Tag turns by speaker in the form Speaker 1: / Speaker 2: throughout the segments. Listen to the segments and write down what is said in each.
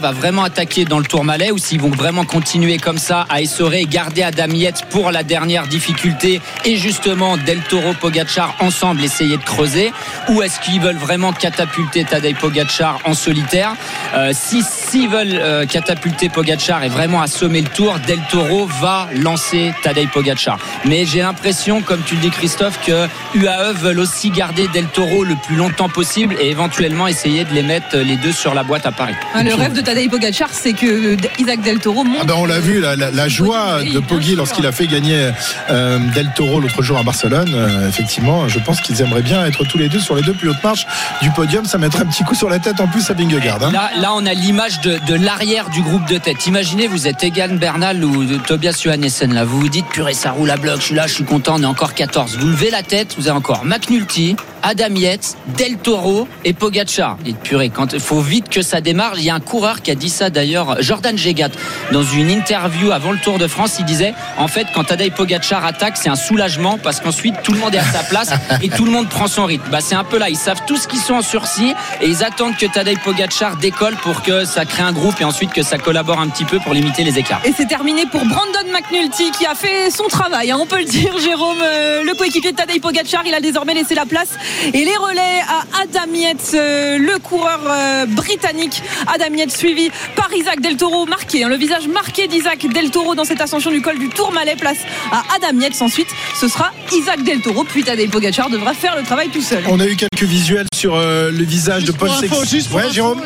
Speaker 1: va vraiment attaquer dans le Tourmalet ou s'ils vont vraiment continuer comme ça à essorer et garder Adam Yates pour la dernière difficulté et justement Del Toro, Pogačar ensemble essayer de creuser, ou est-ce qu'ils veulent vraiment catapulter Tadej Pogačar en solitaire. S'ils veulent catapulter Pogačar et vraiment assommer le Tour, Del Toro va lancer Tadej Pogačar. Mais j'ai l'impression, comme tu le dis Christophe, que UAE veulent aussi garder Del Toro le plus longtemps possible et éventuellement essayer de les mettre les deux sur la boîte à Paris.
Speaker 2: Le rêve de Tadej Pogačar, c'est que Isaac Del Toro monte.
Speaker 3: On l'a vu, la joie de Poggi lorsqu'il a fait gagner Del Toro l'autre jour à Barcelone. Effectivement, je pense qu'ils aimeraient bien être tous les deux sur les deux plus hautes marches du podium. Ça mettrait un petit coup sur la tête en plus à Vingegaard.
Speaker 1: Là, on a l'image de l'arrière du groupe de tête. Imaginez, vous êtes Egan Bernal ou Tobias Johannessen. Là, vous vous dites, purée, ça roule à bloc. Je suis là, je suis content, on est encore 14. Vous levez la tête, vous avez encore McNulty, Adam Yates, Del Toro et Pogačar. Et purée, il faut vite que ça démarre. Il y a un coureur qui a dit ça d'ailleurs, Jordan Jegat, dans une interview avant le Tour de France. Il disait, en fait, quand Tadej Pogačar attaque, c'est un soulagement parce qu'ensuite tout le monde est à sa place et tout le monde prend son rythme. C'est un peu là, ils savent tous qu'ils sont en sursis et ils attendent que Tadej Pogačar décolle pour que ça crée un groupe et ensuite que ça collabore un petit peu pour limiter les écarts.
Speaker 2: Et c'est terminé pour Brandon McNulty qui a fait son travail, on peut le dire, Jérôme, le coéquipier de Tadej Pogačar. Il a désormais laissé la place et les relais à Adam Yates, le coureur britannique. Adam Yates suivi par Isaac Del Toro, marqué, le visage marqué d'Isaac Del Toro dans cette ascension du col du Tourmalet. Place à Adam Yates, ensuite ce sera Isaac Del Toro, puis Tadej Pogačar devra faire le travail tout seul.
Speaker 3: On a eu quelques visuels sur le visage de Paul Sexas. Ouais, Jérôme.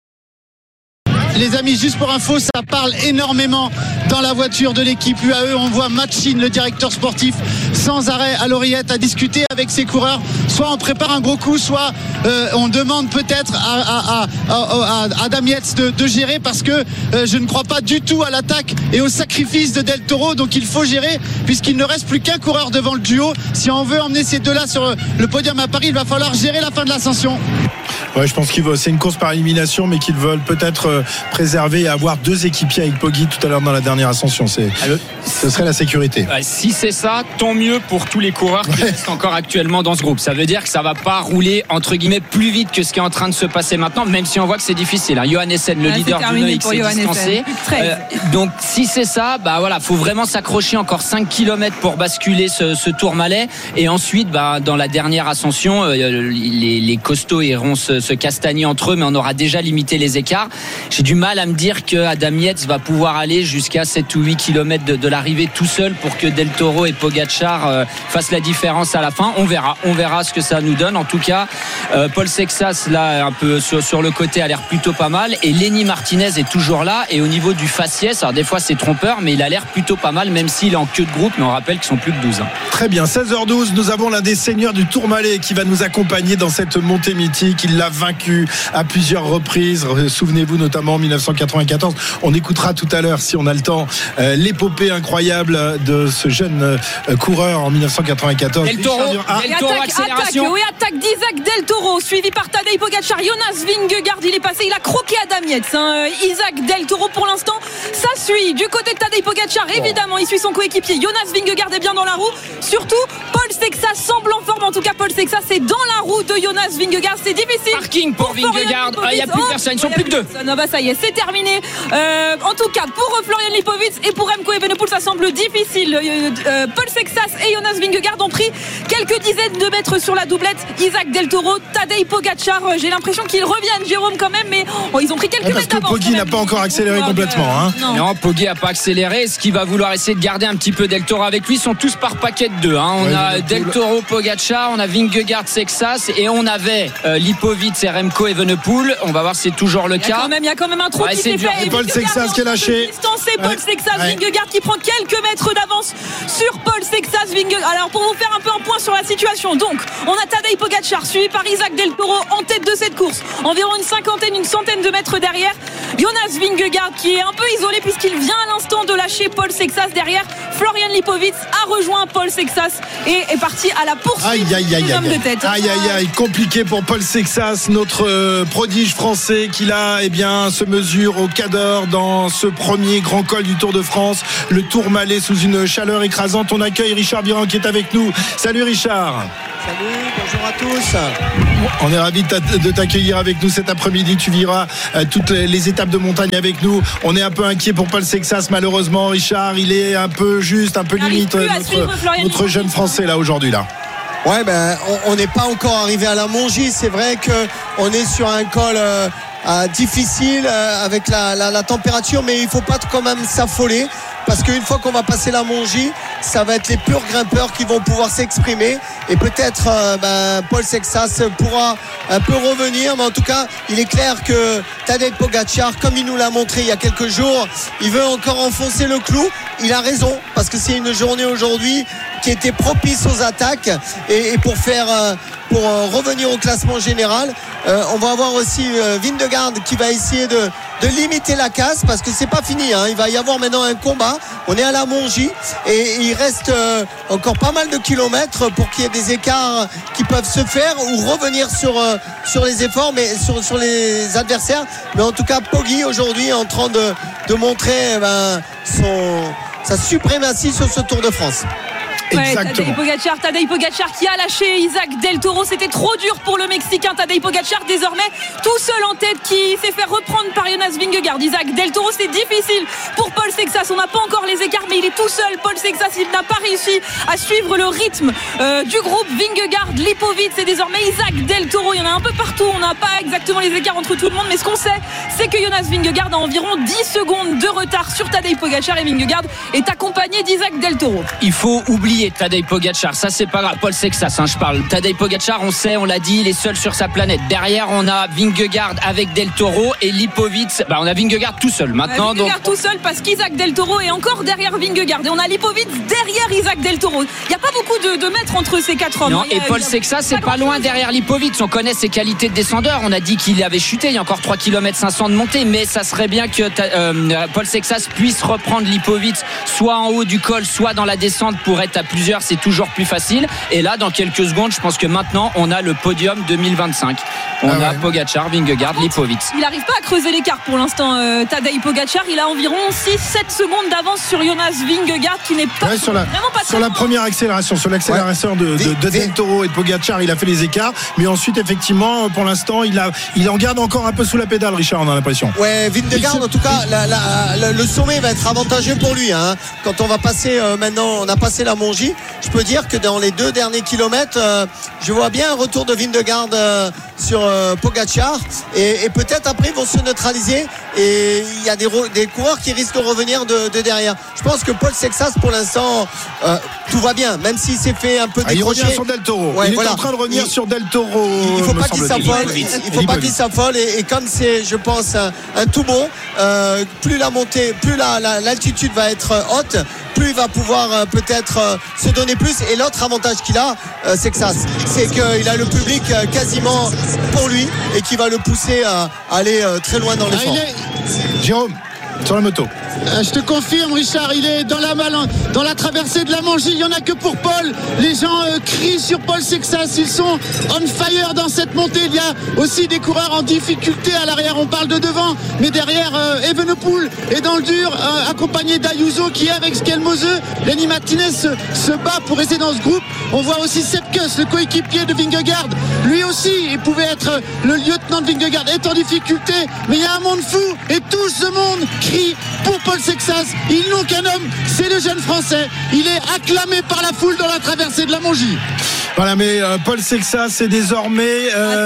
Speaker 4: Les amis, juste pour info, ça parle énormément dans la voiture de l'équipe UAE. On voit Matchin, le directeur sportif, sans arrêt à l'oreillette à discuter avec ses coureurs. Soit on prépare un gros coup, soit on demande peut-être à Adam Yates de gérer, parce que je ne crois pas du tout à l'attaque et au sacrifice de Del Toro. Donc il faut gérer, puisqu'il ne reste plus qu'un coureur devant le duo. Si on veut emmener ces deux-là sur le podium à Paris, il va falloir gérer la fin de l'ascension.
Speaker 3: Ouais, je pense c'est une course par élimination, mais qu'ils veulent peut-être préserver et avoir deux équipiers avec Poggi tout à l'heure dans la dernière ascension. Ce serait la sécurité.
Speaker 1: Si c'est ça, tant mieux pour tous les coureurs qui restent encore actuellement dans ce groupe. Ça veut dire que ça va pas rouler entre guillemets plus vite que ce qui est en train de se passer maintenant, même si on voit que c'est difficile. Johannessen, le leader du Neu, s'est distancé. Donc si c'est ça, faut vraiment s'accrocher encore 5 km pour basculer ce Tourmalet. Et ensuite, dans la dernière ascension, les costauds iront se castagner entre eux, mais on aura déjà limité les écarts. J'ai du mal à me dire que Adam Yates va pouvoir aller jusqu'à 7 ou 8 km de l'arrivée tout seul pour que Del Toro et Pogačar fassent la différence à la fin. On verra ce que ça nous donne. En tout cas, Paul Sexas là un peu sur le côté a l'air plutôt pas mal, et Lenny Martinez est toujours là, et au niveau du faciès, alors des fois c'est trompeur, mais il a l'air plutôt pas mal, même s'il est en queue de groupe, mais on rappelle qu'ils sont plus que 12.
Speaker 3: Très bien, 16h12, nous avons l'un des seigneurs du Tourmalet qui va nous accompagner dans cette montée mythique. Il l'a vaincu à plusieurs reprises, souvenez-vous notamment en 1994. On écoutera tout à l'heure, si on a le temps, l'épopée incroyable de ce jeune coureur en 1994.
Speaker 1: Del Toro,
Speaker 2: attaque d'Isaac Del Toro, suivi par Tadej Pogačar. Jonas Vingegaard, il est passé, il a croqué Adam Yates. Isaac Del Toro, pour l'instant, ça suit. Du côté de Tadej Pogačar, évidemment, il suit son coéquipier. Jonas Vingegaard est bien dans la roue. Surtout, Paul Sexas semble en forme. En tout cas, Paul Sexas est dans la roue de Jonas Vingegaard. C'est difficile.
Speaker 1: Parking pour Vingegaard. Il n'y a plus personne, ils sont plus que deux.
Speaker 2: Ça y est, c'est terminé. En tout cas, pour Florian Lipovic et pour Remco Evenepoel, ça semble difficile. Paul Sexas et Jonas Vingegaard ont pris quelques dizaines de mètres sur la doublette. Isaac Del Toro, Tadej Pogačar, j'ai l'impression qu'ils reviennent, Jérôme, quand même, mais ils ont pris quelques mètres d'avance.
Speaker 3: Parce que Poggi n'a pas encore accéléré complètement.
Speaker 1: Non, Poggi n'a pas accéléré. Ce qu'il va vouloir essayer de garder un petit peu Del Toro avec lui, sont tous par paquet de deux. On a Del Toro, Pogačar, on a Vingegaard, Sexas, et on avait Lipovic et Remco Evenepoel. On va voir si c'est toujours le cas.
Speaker 2: Il y a quand même un trou qui s'est fait.
Speaker 3: Et Paul Sexas qui est lâché.
Speaker 2: Paul Sexas, Vingegaard qui prend quelques mètres d'avance sur Paul Sexas, Vingegaard. Alors pour vous faire un peu un point sur la situation, donc on a Tadej Pogačar suivi par Isaac Del Toro en tête de cette course, environ une centaine de mètres derrière. Jonas Vingegaard qui est un peu isolé puisqu'il vient à l'instant de lâcher Paul Sexas derrière. Florian Lipovic a rejoint Paul Sexas et est parti à la poursuite du homme de tête.
Speaker 3: Compliqué pour Paul Sexas, notre prodige français qui là se mesure au Cador dans ce premier grand col du Tour de France, le Tourmalet, sous une chaleur écrasante. On accueille Richard Biran qui est avec nous. Salut Richard.
Speaker 5: Salut, bonjour à tous.
Speaker 3: On est ravis de t'accueillir avec nous cet après-midi. Tu vivras toutes les étapes de montagne avec nous. On est un peu inquiet pour Paul Sexas, malheureusement. Richard, il est un peu juste, un peu limite, notre jeune Français là aujourd'hui là.
Speaker 5: Ouais, on n'est pas encore arrivé à la Mongie. C'est vrai qu'on est sur un col difficile avec la température, mais il ne faut pas quand même s'affoler. Parce qu'une fois qu'on va passer la Mongie, ça va être les purs grimpeurs qui vont pouvoir s'exprimer. Et peut-être Paul Sexas pourra un peu revenir. Mais en tout cas, il est clair que Tadej Pogačar, comme il nous l'a montré il y a quelques jours, il veut encore enfoncer le clou. Il a raison, parce que c'est une journée aujourd'hui qui était propice aux attaques. Et pour revenir au classement général, on va avoir aussi Vingegaard qui va essayer de limiter la casse, parce que c'est pas fini, hein. Il va y avoir maintenant un combat. On est à la Mongie et il reste encore pas mal de kilomètres pour qu'il y ait des écarts qui peuvent se faire ou revenir sur les efforts, mais sur les adversaires. Mais en tout cas, Poggi aujourd'hui est en train de montrer sa suprématie sur ce Tour de France.
Speaker 2: Ouais, Tadej Pogačar qui a lâché Isaac Del Toro. C'était trop dur pour le Mexicain. Tadej Pogačar désormais tout seul en tête, qui s'est fait reprendre par Jonas Vingegaard. Isaac Del Toro, c'est difficile pour Paul Sexas. On n'a pas encore les écarts, mais il est tout seul. Paul Sexas, il n'a pas réussi à suivre le rythme du groupe. Vingegaard, Lipovic, c'est désormais Isaac Del Toro. Il y en a un peu partout. On n'a pas exactement les écarts entre tout le monde, mais ce qu'on sait, c'est que Jonas Vingegaard a environ 10 secondes de retard sur Tadej Pogačar, et Vingegaard est accompagné d'Isaac Del Toro.
Speaker 1: Il faut oublier Tadej Pogačar, ça c'est pas grave. Paul Sexas, je parle. Tadej Pogačar, on sait, on l'a dit, il est seul sur sa planète. Derrière, on a Vingegaard avec Del Toro et Lipovic. On a Vingegaard tout seul maintenant.
Speaker 2: Vingegaard tout seul, parce qu'Isaac Del Toro est encore derrière Vingegaard, et on a Lipovic derrière Isaac Del Toro. Il n'y a pas beaucoup de mètres entre ces quatre hommes.
Speaker 1: Non, et Paul Sexas, c'est pas loin derrière Lipovic. On connaît ses qualités de descendeur. On a dit qu'il avait chuté. Il y a encore 3 km 500 de montée, mais ça serait bien que Paul Sexas puisse reprendre Lipovic soit en haut du col, soit dans la descente pour être à plusieurs. C'est toujours plus facile. Et là, dans quelques secondes, je pense que maintenant, on a le podium 2025. On a Pogačar, Vingegaard, Lipovic.
Speaker 2: Il n'arrive pas à creuser l'écart pour l'instant, Tadej Pogačar. Il a environ 6-7 secondes d'avance sur Jonas Vingegaard, qui n'est pas
Speaker 3: sur la première accélération, sur l'accélération de Del Toro et de Pogačar, il a fait les écarts. Mais ensuite, effectivement, pour l'instant, il en garde encore un peu sous la pédale, Richard, on a l'impression.
Speaker 5: Ouais, Vingegaard, en tout cas, le sommet va être avantageux pour lui, hein. Quand on va passer maintenant, on a passé la Mongie, je peux dire que dans les 2 derniers kilomètres, je vois bien un retour de Vingegaard sur Pogačar, et peut-être après ils vont se neutraliser, et il y a des coureurs qui risquent de revenir de derrière. Je pense que Paul Sexas, pour l'instant, tout va bien, même s'il s'est fait un peu décrocher.
Speaker 3: Il revient sur Del Toro. Ouais, il est en train de revenir sur Del Toro.
Speaker 5: Il ne faut pas qu'il s'affole. Il faut pas qu'il s'affole, et comme c'est, je pense, un tout bon, plus la montée, plus l'altitude va être haute, plus il va pouvoir peut-être se donner plus. Et l'autre avantage qu'il a, Sexas, c'est qu'il a le public quasiment pour lui, et qui va le pousser à aller très loin dans l'effort.
Speaker 3: Jérôme, sur la moto.
Speaker 4: Je te confirme, Richard, il est dans la traversée de la Mongie. Il n'y en a que pour Paul. Les gens crient sur Paul Sexas. Ils sont on fire dans cette montée. Il y a aussi des coureurs en difficulté à l'arrière. On parle de devant, mais derrière, Evenepoel est dans le dur, accompagné d'Ayuso qui est avec Skelmose. Lenny Martinez se bat pour rester dans ce groupe. On voit aussi Sepkus, le coéquipier de Vingegaard. Lui aussi, il pouvait être le lieutenant de Vingegaard, est en difficulté. Mais il y a un monde fou, et tout ce monde crie pour Paul Sexas. Ils n'ont qu'un homme, c'est le jeune Français. Il est acclamé par la foule dans la traversée de la Mongie.
Speaker 3: Voilà, mais Paul Sexas est désormais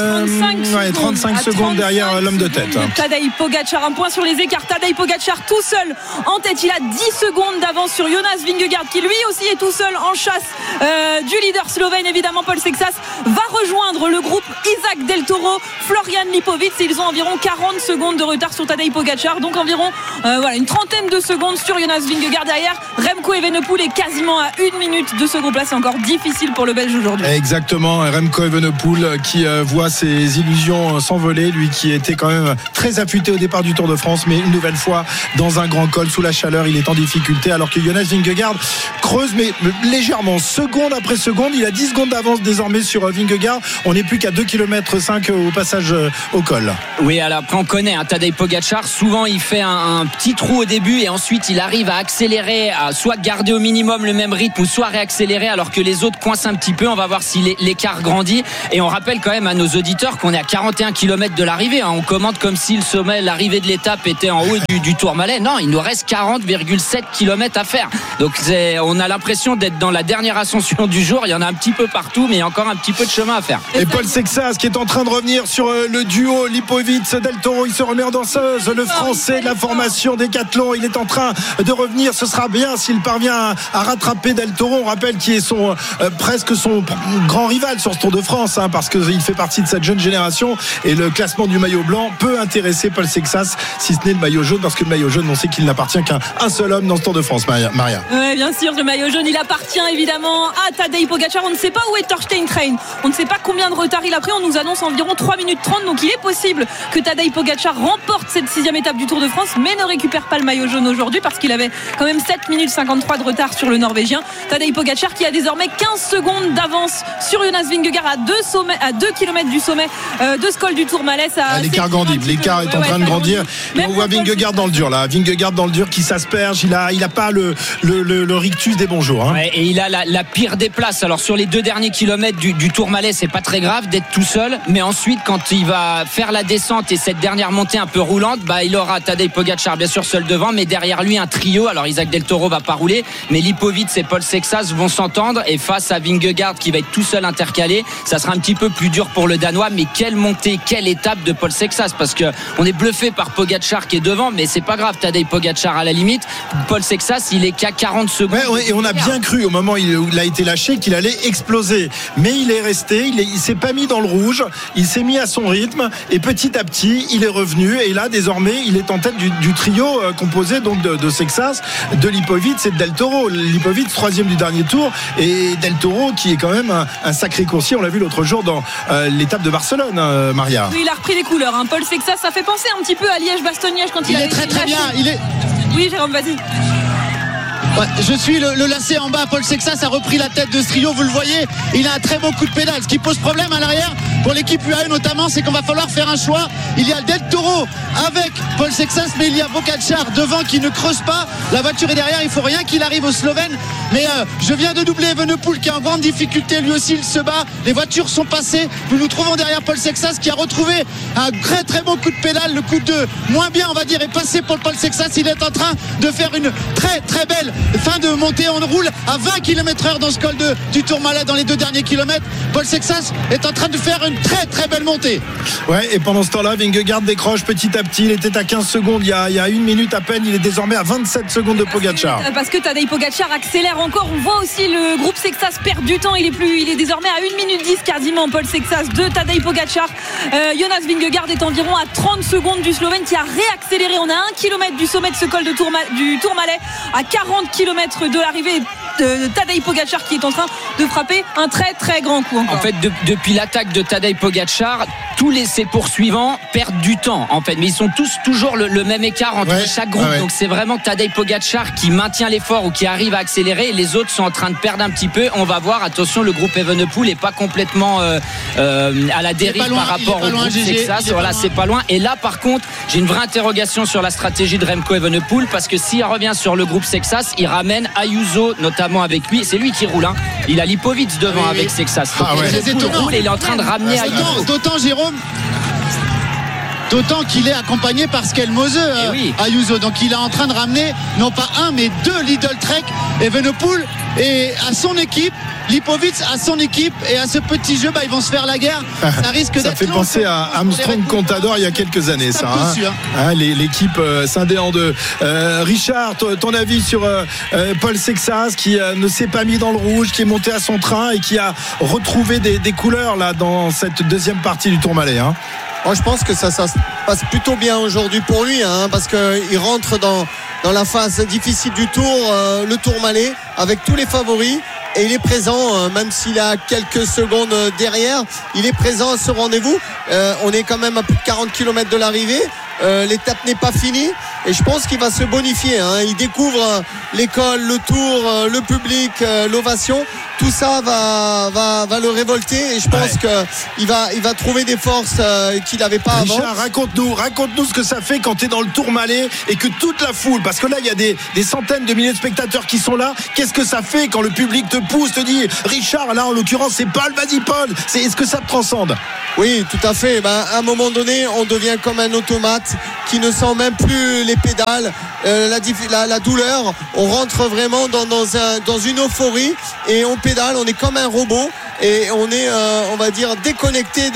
Speaker 3: 35 secondes derrière l'homme de tête.
Speaker 2: Tadej Pogačar, un point sur les écarts. Tadej Pogačar tout seul en tête. Il a 10 secondes d'avance sur Jonas Vingegaard, qui lui aussi est tout seul en chasse du leader slovène. Évidemment, Paul Sexas va rejoindre le groupe Isaac Del Toro, Florian Lipovic. Ils ont environ 40 secondes de retard sur Tadej Pogačar. Donc environ une trentaine de secondes sur Jonas Vingegaard derrière. Remco Evenepoel est quasiment à 1 minute de ce groupe-là. C'est encore difficile pour le Belge aujourd'hui.
Speaker 3: Exactement, Remco Evenepoel qui voit ses illusions s'envoler, lui qui était quand même très affûté au départ du Tour de France, mais une nouvelle fois dans un grand col sous la chaleur, il est en difficulté, alors que Jonas Vingegaard creuse, mais légèrement, seconde après seconde. Il a 10 secondes d'avance désormais sur Vingegaard. On n'est plus qu'à 2,5 km au passage au col.
Speaker 1: Oui, alors après on connaît Tadej Pogačar, souvent il fait un petit trou au début, et ensuite il arrive à accélérer, à soit garder au minimum le même rythme, ou soit réaccélérer, alors que les autres coincent un petit peu. On va va voir si l'écart grandit. Et on rappelle quand même à nos auditeurs qu'on est à 41 km de l'arrivée. On commente comme si le sommet, l'arrivée de l'étape était en haut du Tourmalet. Non, il nous reste 40,7 km à faire. Donc on a l'impression d'être dans la dernière ascension du jour. Il y en a un petit peu partout, mais il y a encore un petit peu de chemin à faire.
Speaker 3: Et Paul Sexas qui est en train de revenir sur le duo Lipovic-Del Toro. Il se remet en danseuse. Le français de la formation Décathlon, il est en train de revenir. Ce sera bien s'il parvient à rattraper Del Toro. On rappelle qu'il est presque son grand rival sur ce Tour de France, parce qu'il fait partie de cette jeune génération. Et le classement du maillot blanc peut intéresser Paul Sexas, si ce n'est le maillot jaune, parce que le maillot jaune, on sait qu'il n'appartient qu'à un seul homme dans ce Tour de France. Maria.
Speaker 2: Oui, bien sûr, le maillot jaune, il appartient évidemment à Tadej Pogačar. On ne sait pas où est Thorstein Train. On ne sait pas combien de retard il a pris. On nous annonce environ 3 minutes 30. Donc il est possible que Tadej Pogačar remporte cette 6e étape du Tour de France, mais ne récupère pas le maillot jaune aujourd'hui parce qu'il avait quand même 7 minutes 53 de retard sur le Norvégien. Tadej Pogačar qui a désormais 15 secondes d'avance sur Jonas Vingegaard à 2 km du sommet de ce col du Tourmalet.
Speaker 3: L'écart grandit. L'écart est en train de grandir. Et on voit Vingegaard dans le dur là. Vingegaard dans le dur qui s'asperge. Il a pas le rictus des bons jours.
Speaker 1: Ouais, et il a la pire des places. Alors sur les 2 derniers kilomètres du Tourmalet, c'est pas très grave d'être tout seul. Mais ensuite, quand il va faire la descente et cette dernière montée un peu roulante, il aura Tadej Pogačar bien sûr seul devant, mais derrière lui un trio. Alors Isaac Del Toro va pas rouler, mais Lipovic et Paul Sexas vont s'entendre. Et face à Vingegaard qui va être tout seul intercalé, ça sera un petit peu plus dur pour le Danois. Mais quelle montée, quelle étape de Paul Sexas, parce que on est bluffé par Pogačar qui est devant, mais c'est pas grave. Tadej Pogačar à la limite, Paul Sexas il est qu'à 40 secondes.
Speaker 3: Et on a bien cru au moment où il a été lâché qu'il allait exploser, mais il est resté, il s'est pas mis dans le rouge, il s'est mis à son rythme et petit à petit il est revenu. Et là désormais il est en tête du trio composé donc de Sexas, de Lipovic et de Del Toro. Lipovic 3e du dernier tour et Del Toro qui est quand même un sacré coursier. On l'a vu l'autre jour dans l'étape de Barcelone, Maria.
Speaker 2: Oui, il a repris les couleurs. Paul Sexas, ça fait penser un petit peu à Liège-Bastogne-Liège quand il
Speaker 4: est très très bien.
Speaker 2: Oui, Jérôme, vas-y.
Speaker 4: Ouais, je suis le lacet en bas. Paul Sexas a repris la tête de ce trio, vous le voyez. Il a un très bon coup de pédale. Ce qui pose problème à l'arrière pour l'équipe UAE notamment, c'est qu'on va falloir faire un choix. Il y a Del Toro avec Paul Sexas, mais il y a Pogačar devant qui ne creuse pas. La voiture est derrière, il faut rien qu'il arrive au Slovène. Mais je viens de doubler Evenepoel qui est en grande difficulté, lui aussi il se bat. Les voitures sont passées. Nous nous trouvons derrière Paul Sexas qui a retrouvé un très très bon coup de pédale. Le coup de moins bien on va dire est passé pour Paul Sexas. Il est en train de faire une très très belle fin de montée. On roule à 20 km/h dans ce col du Tourmalet dans les 2 derniers kilomètres. Paul Sexas est en train de faire une très très belle montée.
Speaker 3: Ouais, et pendant ce temps-là, Vingegaard décroche petit à petit. Il était à 15 secondes il y a 1 minute à peine. Il est désormais à 27 secondes de Pogačar.
Speaker 2: Parce que Tadej Pogačar accélère encore. On voit aussi le groupe Sexas perdre du temps. Il est désormais à 1 minute 10 quasiment. Paul Sexas de Tadej Pogačar. Jonas Vingegaard est environ à 30 secondes du Slovène qui a réaccéléré. On a 1 km du sommet de ce col du Tourmalet, à 40 km de l'arrivée de Tadej Pogačar qui est en train de frapper un très très grand coup encore.
Speaker 1: En fait, depuis l'attaque de Tadej Pogačar, tous ses poursuivants perdent du temps en fait, mais ils sont tous toujours le même écart entre chaque groupe. Donc c'est vraiment Tadej Pogačar qui maintient l'effort ou qui arrive à accélérer, et les autres sont en train de perdre un petit peu. On va voir, attention, le groupe Evenepoel n'est pas complètement à la dérive par rapport au groupe Sexas. Voilà, c'est pas loin. Et là par contre, j'ai une vraie interrogation sur la stratégie de Remco Evenepoel, parce que s'il revient sur le groupe Sexas, il ramène Ayuso notamment avec lui. C'est lui qui roule. Il a Lipovic devant avec Sexas. Roule et il est en train de ramener Ayuso.
Speaker 4: D'autant Jérôme, d'autant qu'il est accompagné par Skelmose, Ayuso. Donc il est en train de ramener non pas un mais 2 Lidl Trek. Evenepoel et à son équipe, Lipovic à son équipe, et à ce petit jeu ils vont se faire la guerre. Ça risque d'être
Speaker 3: ça fait penser à Armstrong Contador il y a quelques années, ça l'équipe scindée en 2. Richard, ton avis sur Paul Sexas qui ne s'est pas mis dans le rouge, qui est monté à son train et qui a retrouvé des couleurs là dans cette deuxième partie du Tourmalet,
Speaker 5: Moi, je pense que ça se passe plutôt bien aujourd'hui pour lui, parce qu'il rentre dans la phase difficile du Tour, le Tourmalet, avec tous les favoris. Et il est présent, même s'il a quelques secondes derrière, il est présent à ce rendez-vous. On est quand même à plus de 40 km de l'arrivée. l'étape n'est pas finie et je pense qu'il va se bonifier. Il découvre l'école, le tour, le public, l'ovation. Tout ça va le révolter et je pense qu'il va trouver des forces qu'il n'avait pas avant.
Speaker 3: Richard, raconte-nous ce que ça fait quand tu es dans le Tourmalet et que toute la foule, parce que là il y a des centaines de milliers de spectateurs qui sont là. Qu'est-ce que ça fait quand le public te pousse, te dit Richard, là en l'occurrence c'est Paul, vas-y Paul, est-ce que ça te transcende?
Speaker 5: Oui, tout à fait. À un moment donné, on devient comme un automate qui ne sent même plus les pédales, la douleur. On rentre vraiment dans une euphorie et on pédale, on est comme un robot et on est, on va dire, déconnecté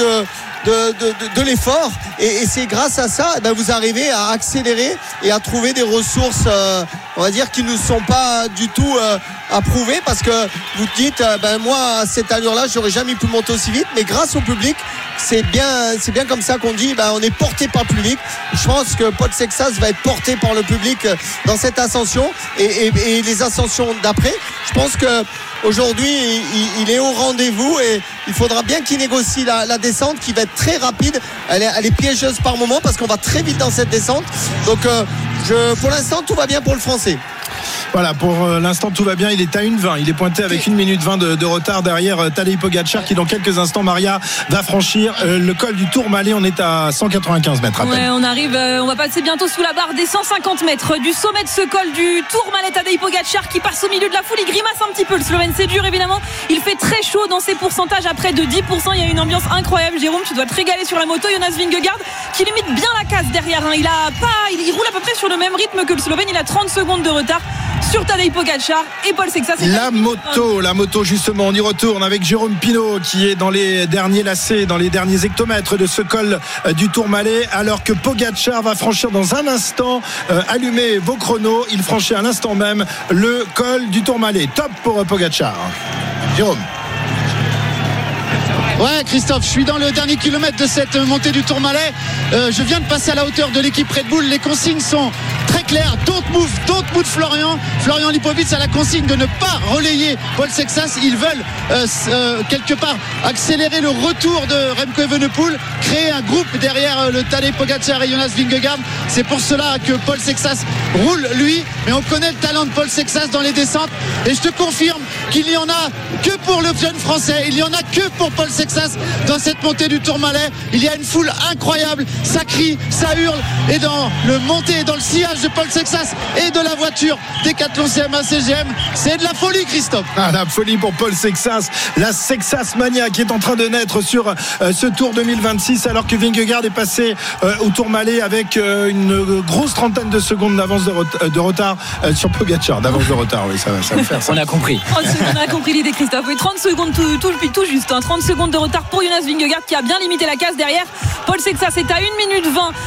Speaker 5: de l'effort et c'est grâce à ça vous arrivez à accélérer et à trouver des ressources on va dire qui ne sont pas du tout approuvées parce que vous dites moi à cette allure là j'aurais jamais pu monter aussi vite, mais grâce au public c'est bien comme ça qu'on dit on est porté par le public. Je pense que Paul Sexas va être porté par le public dans cette ascension et les ascensions d'après. Je pense que aujourd'hui il est au rendez-vous et il faudra bien qu'il négocie la descente qui va être très rapide. Elle est piégeuse par moment parce qu'on va très vite dans cette descente. Donc pour l'instant tout va bien pour le Français.
Speaker 3: Voilà, pour l'instant tout va bien, il est à 1,20, il est pointé avec 1 minute 20 de retard derrière Tadej Pogačar qui dans quelques instants, Maria, va franchir le col du Tourmalet. On est à 195 mètres à peine.
Speaker 2: Ouais, on arrive, on va passer bientôt sous la barre des 150 mètres du sommet de ce col du Tourmalet. Tadej Pogačar qui passe au milieu de la foule, il grimace un petit peu, le Slovène, c'est dur évidemment, il fait très chaud dans ses pourcentages à près de 10%, il y a une ambiance incroyable. Jérôme, tu dois te régaler sur la moto. Jonas Vingegaard qui limite bien la casse derrière, il roule à peu près sur le même rythme que le Slovène, il a 30 secondes de retard sur Tadej Pogačar et Paul Sexas.
Speaker 3: La moto justement, on y retourne avec Jérôme Pinault qui est dans les derniers lacets, dans les derniers hectomètres de ce col du Tourmalet, alors que Pogačar va franchir dans un instant. Allumez vos chronos, il franchit à l'instant même le col du Tourmalet. Top pour Pogačar. Jérôme.
Speaker 4: Ouais, Christophe, je suis dans le dernier kilomètre de cette montée du Tourmalet. Je viens de passer à la hauteur de l'équipe Red Bull. Les consignes sont très claires. Don't move Florian Lipovic a la consigne de ne pas relayer Paul Sexas. Ils veulent quelque part accélérer le retour de Remco Evenepoel, créer un groupe derrière le Tadej Pogačar et Jonas Vingegaard. C'est pour cela que Paul Sexas roule lui, mais on connaît le talent de Paul Sexas dans les descentes et je te confirme qu'il n'y en a que pour le jeune français, il n'y en a que pour Paul Sexas dans cette montée du Tourmalet. Il y a une foule incroyable, ça crie, ça hurle, et dans le montée, dans le sillage de Paul Sexas et de la voiture Decathlon CMA CGM, c'est de la folie, Christophe.
Speaker 3: La folie pour Paul Sexas, la Sexas Mania qui est en train de naître sur ce Tour 2026, alors que Vingegaard est passé au Tourmalet avec une grosse trentaine de secondes d'avance de retard sur Pogačar, d'avance de retard, oui, ça va faire ça.
Speaker 1: On a compris.
Speaker 2: On a compris l'idée, Christophe. Oui, 30 secondes tout juste, 30 secondes de retard pour Jonas Vingegaard qui a bien limité la casse derrière. Paul Sexas est à 1 minute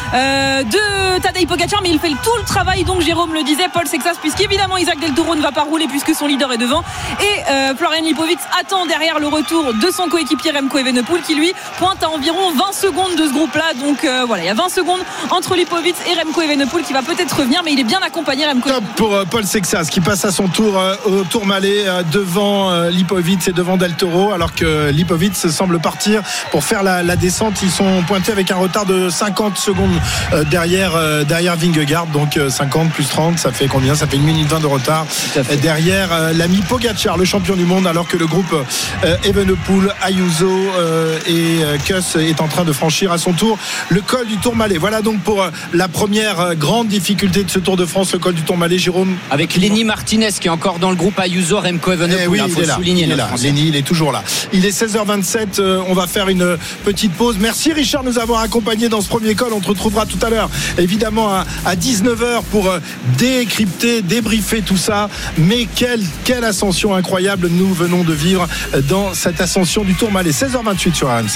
Speaker 2: 20 de Tadej Pogačar, mais il fait tout le travail, donc Jérôme le disait, Paul Sexas, puisqu'évidemment Isaac Del Toro ne va pas rouler puisque son leader est devant, et Florian Lipovic attend derrière le retour de son coéquipier Remco Evenepoel qui lui pointe à environ 20 secondes de ce groupe là, donc voilà, il y a 20 secondes entre Lipovic et Remco Evenepoel qui va peut-être revenir, mais il est bien accompagné, Remco.
Speaker 3: Top pour Paul Sexas qui passe à son tour au Tourmalet devant Lipovic et devant Del Toro, alors que Lipovic semble partir pour faire la descente. Ils sont pointés avec un retard de 50 secondes derrière Vingegaard, donc 50 plus 30, ça fait combien? Ça fait 1 minute 20 de retard derrière l'ami Pogačar, le champion du monde, alors que le groupe Evenepoel, Ayuso et Kuss est en train de franchir à son tour le col du Tourmalet. Voilà donc pour la première grande difficulté de ce Tour de France, le col du Tourmalet. Jérôme,
Speaker 1: avec Lenny Martinez qui est encore dans le groupe Ayuso, Remco Evenepoel,
Speaker 3: oui, il est là. Lenny, il est toujours là. Il est 16h27, on va faire une petite pause. Merci Richard de nous avoir accompagnés dans ce premier col. On te retrouvera tout à l'heure évidemment à 19h pour décrypter, débriefer tout ça. Mais quelle ascension incroyable nous venons de vivre dans cette ascension du Tourmalet. 16h28 sur RMC.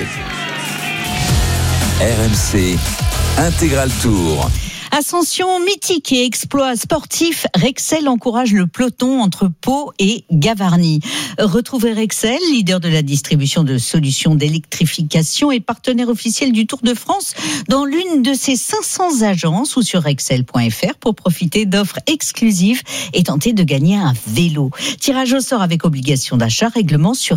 Speaker 6: RMC Intégral Tour.
Speaker 7: Ascension mythique et exploit sportif, Rexel encourage le peloton entre Pau et Gavarnie. Retrouvez Rexel, leader de la distribution de solutions d'électrification et partenaire officiel du Tour de France, dans l'une de ses 500 agences ou sur rexel.fr pour profiter d'offres exclusives et tenter de gagner un vélo. Tirage au sort avec obligation d'achat, règlement sur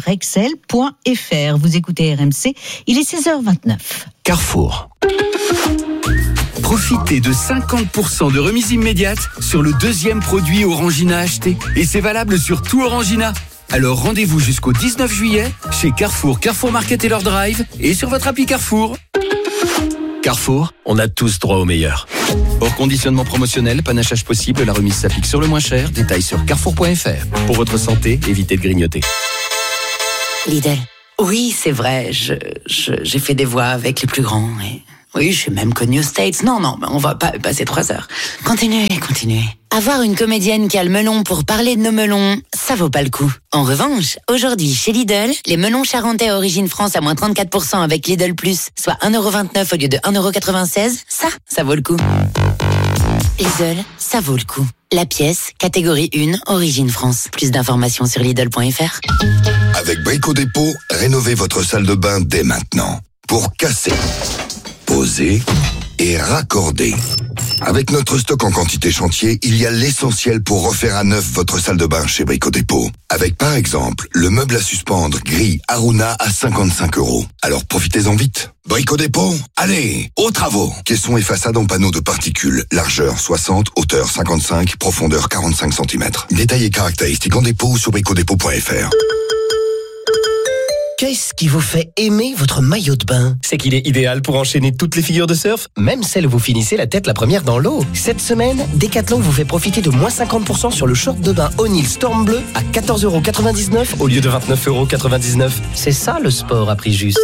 Speaker 7: rexel.fr. Vous écoutez RMC, il est 16h29.
Speaker 6: Carrefour.
Speaker 8: Profitez de 50% de remise immédiate sur le deuxième produit Orangina acheté. Et c'est valable sur tout Orangina. Alors rendez-vous jusqu'au 19 juillet chez Carrefour, Carrefour Market et leur Drive et sur votre appli Carrefour.
Speaker 9: Carrefour, on a tous droit au meilleur.
Speaker 10: Hors conditionnement promotionnel, panachage possible, la remise s'applique sur le moins cher. Détails sur carrefour.fr.
Speaker 9: Pour votre santé, évitez de grignoter.
Speaker 11: Lidl. Oui, c'est vrai, j'ai fait des voix avec les plus grands. Et... oui, je suis même connue aux States. Non, on va pas passer 3 heures. Continuez. Avoir une comédienne qui a le melon pour parler de nos melons, ça vaut pas le coup. En revanche, aujourd'hui, chez Lidl, les melons charentais origine France à moins 34% avec Lidl Plus, soit 1,29€ au lieu de 1,96€, ça vaut le coup. Lidl, ça vaut le coup. La pièce, catégorie 1, origine France. Plus d'informations sur Lidl.fr.
Speaker 12: Avec Brico Dépôt, rénovez votre salle de bain dès maintenant. Pour casser, poser et raccorder. Avec notre stock en quantité chantier, il y a l'essentiel pour refaire à neuf votre salle de bain chez Brico Dépôt. Avec par exemple, le meuble à suspendre gris Aruna à 55€. Alors profitez-en vite. Brico Dépôt, allez, aux travaux. Caissons et façades en panneaux de particules. Largeur 60, hauteur 55, profondeur 45 cm. Détails et caractéristiques en dépôt ou sur bricodépôt.fr.
Speaker 13: Qu'est-ce qui vous fait aimer votre maillot de bain?
Speaker 9: C'est qu'il est idéal pour enchaîner toutes les figures de surf, même celles où vous finissez la tête la première dans l'eau. Cette semaine, Decathlon vous fait profiter de moins 50% sur le short de bain O'Neill Storm Bleu à 14,99€ au lieu de 29,99€. C'est ça le sport à prix juste.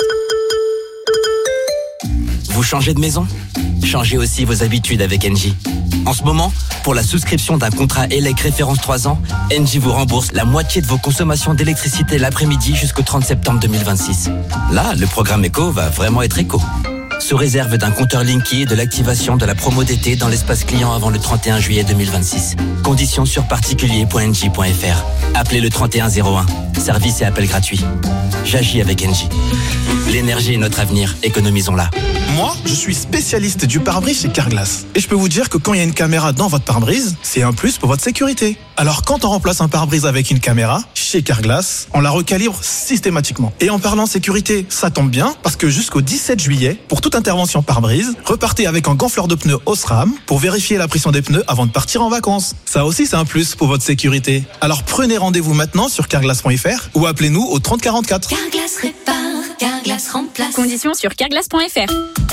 Speaker 14: Vous changez de maison? Changez aussi vos habitudes avec Engie. En ce moment, pour la souscription d'un contrat ELEC référence 3 ans, Engie vous rembourse la moitié de vos consommations d'électricité l'après-midi jusqu'au 30 septembre 2026. Là, le programme éco va vraiment être éco. Sous réserve d'un compteur Linky et de l'activation de la promo d'été dans l'espace client avant le 31 juillet 2026. Conditions sur particulier.engie.fr. Appelez le 3101. Service et appel gratuit. J'agis avec Engie. L'énergie est notre avenir, économisons-la.
Speaker 15: Moi, je suis spécialiste du pare-brise chez Carglass. Et je peux vous dire que quand il y a une caméra dans votre pare-brise, c'est un plus pour votre sécurité. Alors quand on remplace un pare-brise avec une caméra, chez Carglass, on la recalibre systématiquement. Et en parlant sécurité, ça tombe bien, parce que jusqu'au 17 juillet, pour toute intervention pare-brise, repartez avec un gonfleur de pneus Osram pour vérifier la pression des pneus avant de partir en vacances. Ça aussi, c'est un plus pour votre sécurité. Alors prenez rendez-vous maintenant sur carglass.fr ou appelez-nous au 30 44.
Speaker 16: Carglass répare, Carglass remplace. Conditions sur carglass.fr.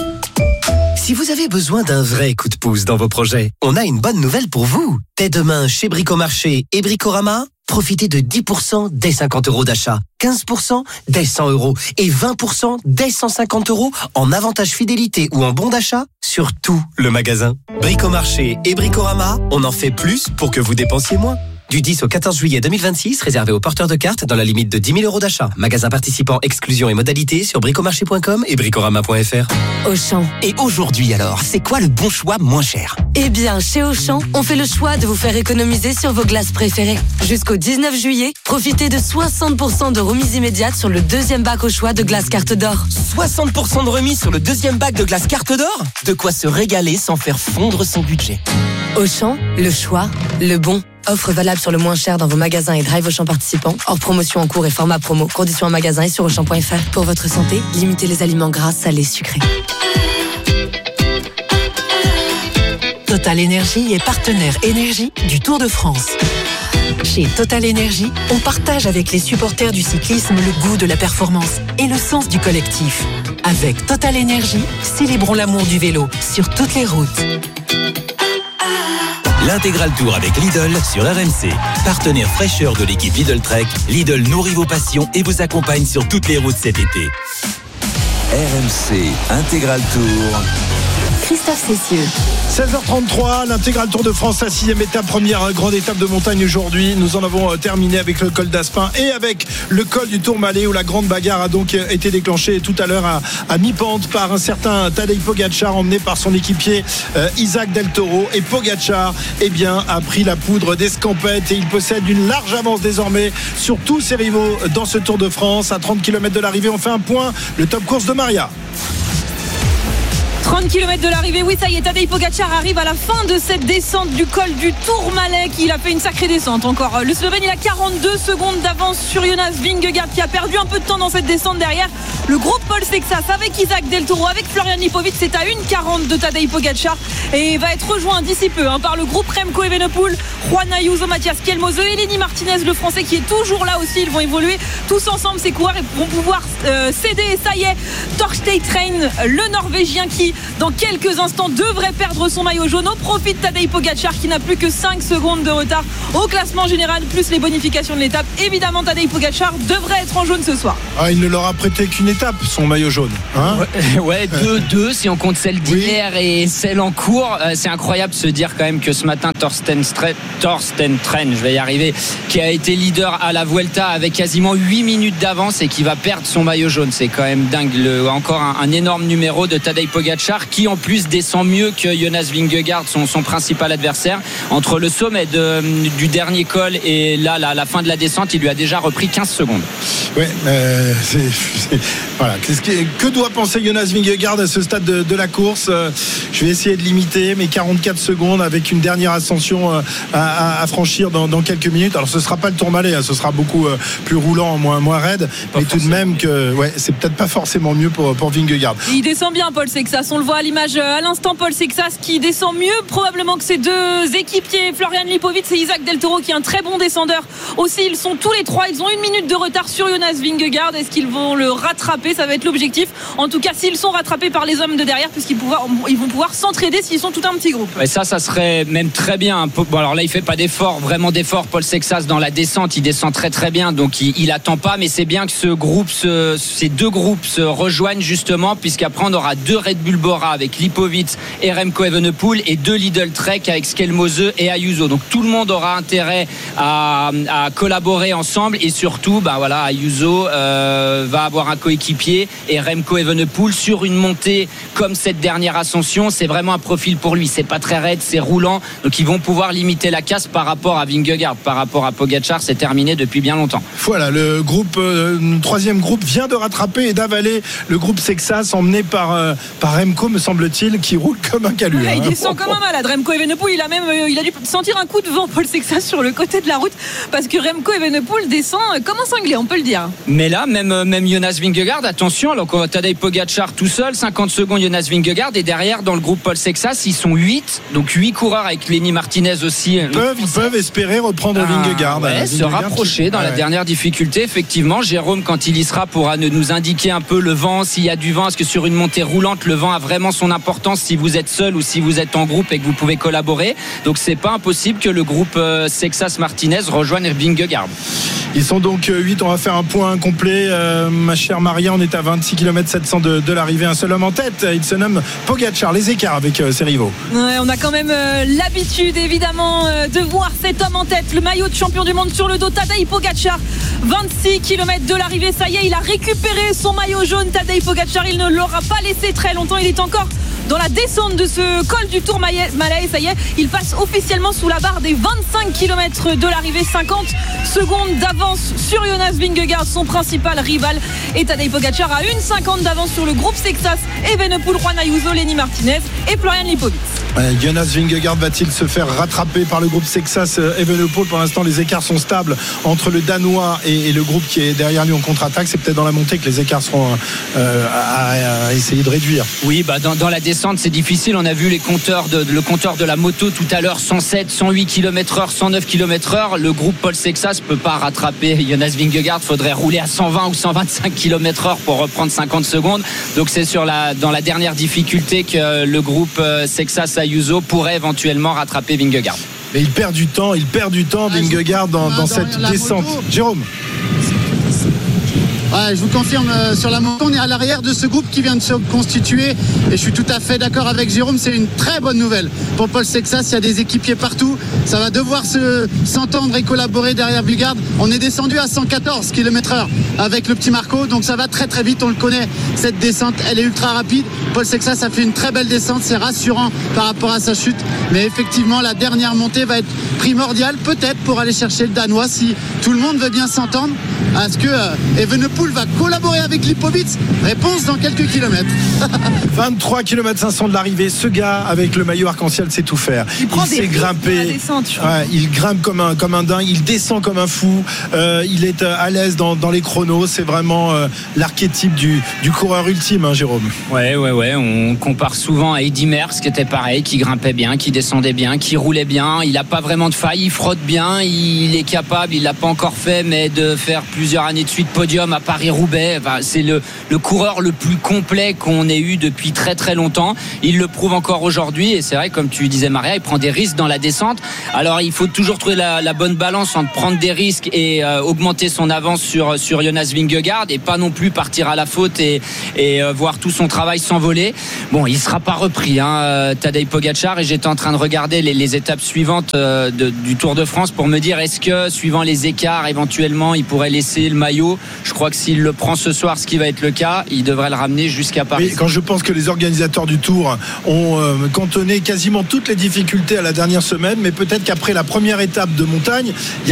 Speaker 13: Si vous avez besoin d'un vrai coup de pouce dans vos projets, on a une bonne nouvelle pour vous. Dès demain, chez Bricomarché et Bricorama, profitez de 10% dès 50€ d'achat, 15% dès 100€ et 20% dès 150€ en avantage fidélité ou en bon d'achat sur tout le magasin. Bricomarché et Bricorama, on en fait plus pour que vous dépensiez moins. Du 10 au 14 juillet 2026, réservé aux porteurs de cartes dans la limite de 10 000€ d'achat. Magasin participant, exclusion et modalités sur bricomarché.com et bricorama.fr.
Speaker 17: Auchan.
Speaker 14: Et aujourd'hui alors, c'est quoi le bon choix moins cher?
Speaker 17: Eh bien, chez Auchan, on fait le choix de vous faire économiser sur vos glaces préférées. Jusqu'au 19 juillet, profitez de 60% de remise immédiate sur le deuxième bac au choix de glace carte d'or.
Speaker 14: 60% de remise sur le deuxième bac de glace carte d'or? De quoi se régaler sans faire fondre son budget.
Speaker 17: Auchan, le choix, le bon. Offre valable sur le moins cher dans vos magasins et drive Auchan participants. Hors promotion en cours et format promo. Conditions en magasin et sur Auchan.fr. Pour votre santé, limitez les aliments gras, salés, sucrés.
Speaker 18: Total Énergie est partenaire énergie du Tour de France. Chez Total Énergie, on partage avec les supporters du cyclisme le goût de la performance et le sens du collectif. Avec Total Énergie, célébrons l'amour du vélo sur toutes les routes.
Speaker 19: L'intégral Tour avec Lidl sur RMC. Partenaire fraîcheur de l'équipe Lidl Trek, Lidl nourrit vos passions et vous accompagne sur toutes les routes cet été.
Speaker 6: RMC Intégral Tour.
Speaker 17: Christophe Cessieux.
Speaker 3: 16h33, l'intégral Tour de France, la 6e étape, première grande étape de montagne aujourd'hui. Nous en avons terminé avec le col d'Aspin et avec le col du Tourmalet où la grande bagarre a donc été déclenchée tout à l'heure à mi-pente par un certain Tadej Pogačar emmené par son équipier Isaac Del Toro. Et Pogačar a pris la poudre d'escampette et il possède une large avance désormais sur tous ses rivaux dans ce Tour de France. À 30 km de l'arrivée, on fait un point, le top course de Maria.
Speaker 2: 30 km de l'arrivée, oui ça y est, Tadej Pogačar arrive à la fin de cette descente du col du Tourmalet. Il a fait une sacrée descente encore. Le Slovène, il a 42 secondes d'avance sur Jonas Vingegaard qui a perdu un peu de temps dans cette descente derrière. Le groupe Paul Sexas avec Isaac Del Toro, avec Florian Lipovic, c'est à 1,40 de Tadej Pogačar et va être rejoint d'ici peu par le groupe Remco Evenepoel, Juan Ayuso, Mathias Kelmose et Lenny Martinez, le français qui est toujours là aussi. Ils vont évoluer tous ensemble, ces coureurs, et vont pouvoir céder. Et ça y est, Torstein, le Norvégien qui dans quelques instants devrait perdre son maillot jaune au profit de Tadej Pogačar qui n'a plus que 5 secondes de retard au classement général plus les bonifications de l'étape. Évidemment Tadej Pogačar devrait être en jaune ce soir.
Speaker 3: Il ne leur a prêté qu'une étape, son maillot jaune, hein.
Speaker 1: Ouais, deux si on compte celle d'hier et celle en cours. C'est incroyable de se dire quand même que ce matin Torsten Tren, je vais y arriver, qui a été leader à la Vuelta avec quasiment 8 minutes d'avance et qui va perdre son maillot jaune. C'est quand même dingue. Encore un énorme numéro de Tadej Pogačar qui en plus descend mieux que Jonas Vingegaard, son principal adversaire. Entre le sommet du dernier col et là la fin de la descente, il lui a déjà repris 15 secondes.
Speaker 3: Ouais, voilà. Que doit penser Jonas Vingegaard à ce stade de la course? Je vais essayer de limiter mes 44 secondes avec une dernière ascension à franchir dans quelques minutes. Alors ce sera pas le Tourmalet, ce sera beaucoup plus roulant, moins raide, mais tout de même que c'est peut-être pas forcément mieux pour Vingegaard.
Speaker 2: Il descend bien Paul Sexas, on le voit à l'image à l'instant. Paul Sexas qui descend mieux probablement que ses deux équipiers Florian Lipovic et Isaac Del Toro qui est un très bon descendeur aussi. Ils sont tous les trois, ils ont 1 minute de retard sur Jonas Vingegaard. Est-ce qu'ils vont le rattraper? Ça va être l'objectif. En tout cas, s'ils sont rattrapés par les hommes de derrière, puisqu'ils vont pouvoir s'entraider s'ils sont tout un petit groupe.
Speaker 1: Et ça serait même très bien. Bon, alors là, il fait pas vraiment d'effort. Paul Sexas dans la descente, il descend très très bien, donc il attend pas. Mais c'est bien que ces deux groupes se rejoignent justement, puisqu'après on aura 2 Red Bull Bora avec Lipovic et Remco Evenepoel et 2 Lidl Trek avec Skelmose et Ayuso. Donc tout le monde aura intérêt à collaborer ensemble et surtout, Ayuso va avoir un coéquipier et Remco Evenepoel sur une montée comme cette dernière ascension, c'est vraiment un profil pour lui. C'est pas très raide, c'est roulant, donc ils vont pouvoir limiter la casse par rapport à Vingegaard, par rapport à Pogačar. C'est terminé depuis bien longtemps.
Speaker 3: Voilà, le troisième groupe vient de rattraper et d'avaler le groupe Sexas emmené par Remco, me semble-t-il, qui roule comme un calu.
Speaker 2: Il descend comme un malade. Remco Evenepoel, il a dû sentir un coup de vent Paul Sexas sur le côté de la route parce que Remco Evenepoel descend comme un cinglé, on peut le dire.
Speaker 1: Mais là, même Jonas Vingegaard, attention, alors qu'on a Tadej Pogačar tout seul, 50 secondes Jonas Vingegaard, et derrière dans le groupe Paul Sexas, ils sont 8, donc 8 coureurs avec Lenny Martinez aussi.
Speaker 3: Ils peuvent espérer reprendre Vingegaard.
Speaker 1: Se rapprocher dans la dernière difficulté. Effectivement, Jérôme, quand il y sera, pourra nous indiquer un peu le vent, s'il y a du vent, est-ce que sur une montée roulante, le vent a vraiment son importance si vous êtes seul ou si vous êtes en groupe et que vous pouvez collaborer. Donc c'est pas impossible que le groupe Sexas Martinez rejoigne Vingegaard.
Speaker 3: Ils sont donc 8, on va faire un point complet. Ma chère Maria, on est à 26 km 700 de l'arrivée, un seul homme en tête, il se nomme Pogačar. Les écarts avec ses rivaux.
Speaker 2: Ouais, on a quand même l'habitude évidemment de voir cet homme en tête, le maillot de champion du monde sur le dos, Tadej Pogačar. 26 km de l'arrivée, ça y est, il a récupéré son maillot jaune. Tadej Pogačar, il ne l'aura pas laissé très longtemps, il est encore dans la descente de ce col du Tourmalet. Ça y est, il passe officiellement sous la barre des 25 km de l'arrivée. 50 secondes d'avance sur Jonas Vingegaard, son principal rival, et Tadej Pogačar a 1,50 d'avance sur le groupe Sexas, Evenepoel, Juan Ayuso, Lenny Martinez et Florian Lipovic.
Speaker 3: Jonas Vingegaard va-t-il se faire rattraper par le groupe Sexas Evenepoel? Pour l'instant, les écarts sont stables entre le Danois et le groupe qui est derrière lui en contre-attaque. C'est peut-être dans la montée que les écarts seront à essayer de réduire.
Speaker 1: Oui, dans la descente, c'est difficile. On a vu le compteur de la moto tout à l'heure, 107, 108 km/h, 109 km/h. Le groupe Paul Sexas peut pas rattraper Jonas Vingegaard. Faudrait rouler à 120 ou 125 km/h pour reprendre 50 secondes. Donc c'est dans la dernière difficulté que le groupe Sexas Ayuso pourrait éventuellement rattraper Vingegaard.
Speaker 3: Mais il perd du temps, Vingegaard dans cette descente. Jérôme.
Speaker 4: Ouais, je vous confirme, sur la moto, on est à l'arrière de ce groupe qui vient de se constituer, et je suis tout à fait d'accord avec Jérôme, c'est une très bonne nouvelle pour Paul Sexas. Il y a des équipiers partout, ça va devoir s'entendre et collaborer derrière Vingegaard. On est descendu à 114 km/h avec le petit Marco, donc ça va très très vite, on le connaît, cette descente elle est ultra rapide. Paul Sexas a fait une très belle descente, c'est rassurant par rapport à sa chute, mais effectivement la dernière montée va être primordiale peut-être pour aller chercher le Danois si tout le monde veut bien s'entendre, à ce que Evenepoel Evenepoel va collaborer avec Lipovic? Réponse dans quelques kilomètres.
Speaker 3: 23 km 500 de l'arrivée. Ce gars avec le maillot arc-en-ciel sait tout faire.
Speaker 2: Il
Speaker 3: sait grimper. Il grimpe comme un dingue. Il descend comme un fou. Il est à l'aise dans les chronos. C'est vraiment l'archétype du coureur ultime, hein, Jérôme.
Speaker 1: Ouais. On compare souvent à Eddy Merckx, qui était pareil, qui grimpait bien, qui descendait bien, qui roulait bien. Il n'a pas vraiment de faille. Il frotte bien. Il est capable. Il l'a pas encore fait, mais de faire plusieurs années de suite podium à Paris-Roubaix. Enfin, c'est le coureur le plus complet qu'on ait eu depuis très très longtemps. Il le prouve encore aujourd'hui, et c'est vrai, comme tu disais Maria, il prend des risques dans la descente. Alors il faut toujours trouver la bonne balance entre prendre des risques et augmenter son avance sur Jonas Vingegaard, et pas non plus partir à la faute et voir tout son travail s'envoler. Bon, il sera pas repris, hein, Tadej Pogačar, et j'étais en train de regarder les étapes suivantes du Tour de France pour me dire, est-ce que suivant les écarts éventuellement il pourrait laisser le maillot. Je crois que s'il le prend ce soir, ce qui va être le cas, il devrait le ramener jusqu'à Paris.
Speaker 3: Oui, quand je pense que les organisateurs du Tour ont cantonné quasiment toutes les difficultés à la dernière semaine, mais peut-être qu'après la première étape de montagne,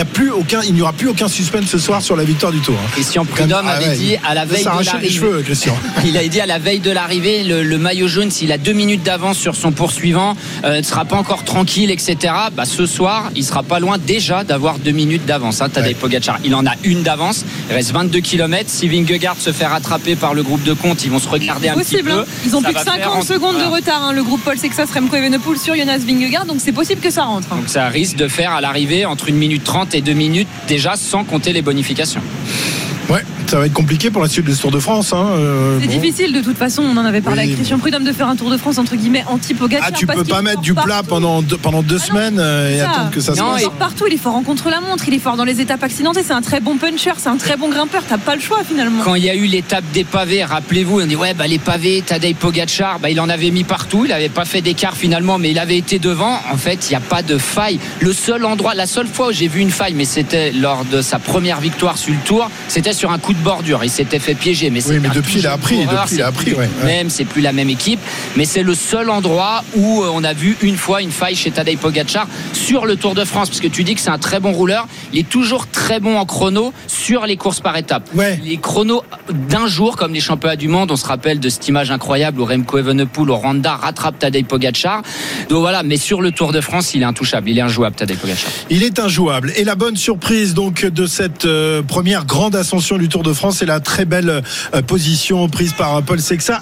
Speaker 3: il n'y aura plus aucun suspense ce soir sur la victoire du Tour.
Speaker 1: Christian Prudhomme avait dit à la veille de l'arrivée.
Speaker 3: Les cheveux, Christian.
Speaker 1: Il a dit à la veille de l'arrivée, le maillot jaune, s'il a 2 minutes d'avance sur son poursuivant, ne sera pas encore tranquille, etc. Ce soir, il sera pas loin déjà d'avoir 2 minutes d'avance. Tadej Pogačar, il en a une d'avance. Il reste 22 km. Si Vingegaard se fait rattraper par le groupe de compte, ils vont se regarder un petit peu.
Speaker 2: Ils ont plus de 50 secondes de retard, le groupe Paul Sexas, Remco Evenepoel sur Jonas Vingegaard, donc c'est possible que ça rentre.
Speaker 1: Donc ça risque de faire à l'arrivée entre 1 minute 30 et 2 minutes déjà, sans compter les bonifications.
Speaker 3: Ouais, ça va être compliqué pour la suite du Tour de France.
Speaker 2: C'est difficile de toute façon, on en avait parlé avec Christian Prudhomme, de faire un Tour de France entre guillemets anti-Pogačar.
Speaker 3: Tu peux pas mettre du plat pendant 2 semaines et attendre que ça se passe.
Speaker 2: Il est fort partout, il est fort en contre-la-montre, il est fort dans les étapes accidentées, c'est un très bon puncher, c'est un très bon grimpeur, t'as pas le choix finalement.
Speaker 1: Quand il y a eu l'étape des pavés, rappelez-vous, on dit les pavés, Tadej Pogačar, il en avait mis partout, il n'avait pas fait d'écart finalement, mais il avait été devant. En fait, il n'y a pas de faille. Le seul endroit, la seule fois où j'ai vu une faille, mais c'était lors de sa première victoire sur le Tour, c'était sur un coup de bordure. Il s'était fait piéger, mais
Speaker 3: depuis il a appris.
Speaker 1: Même, c'est plus la même équipe, mais c'est le seul endroit où on a vu une fois une faille chez Tadej Pogačar sur le Tour de France, parce que tu dis que c'est un très bon rouleur, il est toujours très bon en chrono sur les courses par étapes. Les chronos d'un jour, comme les championnats du monde, on se rappelle de cette image incroyable où Remco Evenepoel au Rwanda rattrape Tadej Pogačar. Donc voilà, mais sur le Tour de France, il est intouchable, il est injouable, Tadej Pogačar.
Speaker 3: Il est injouable. Et la bonne surprise donc de cette première grande ascension du Tour de France, c'est la très belle position prise par Paul Sexas.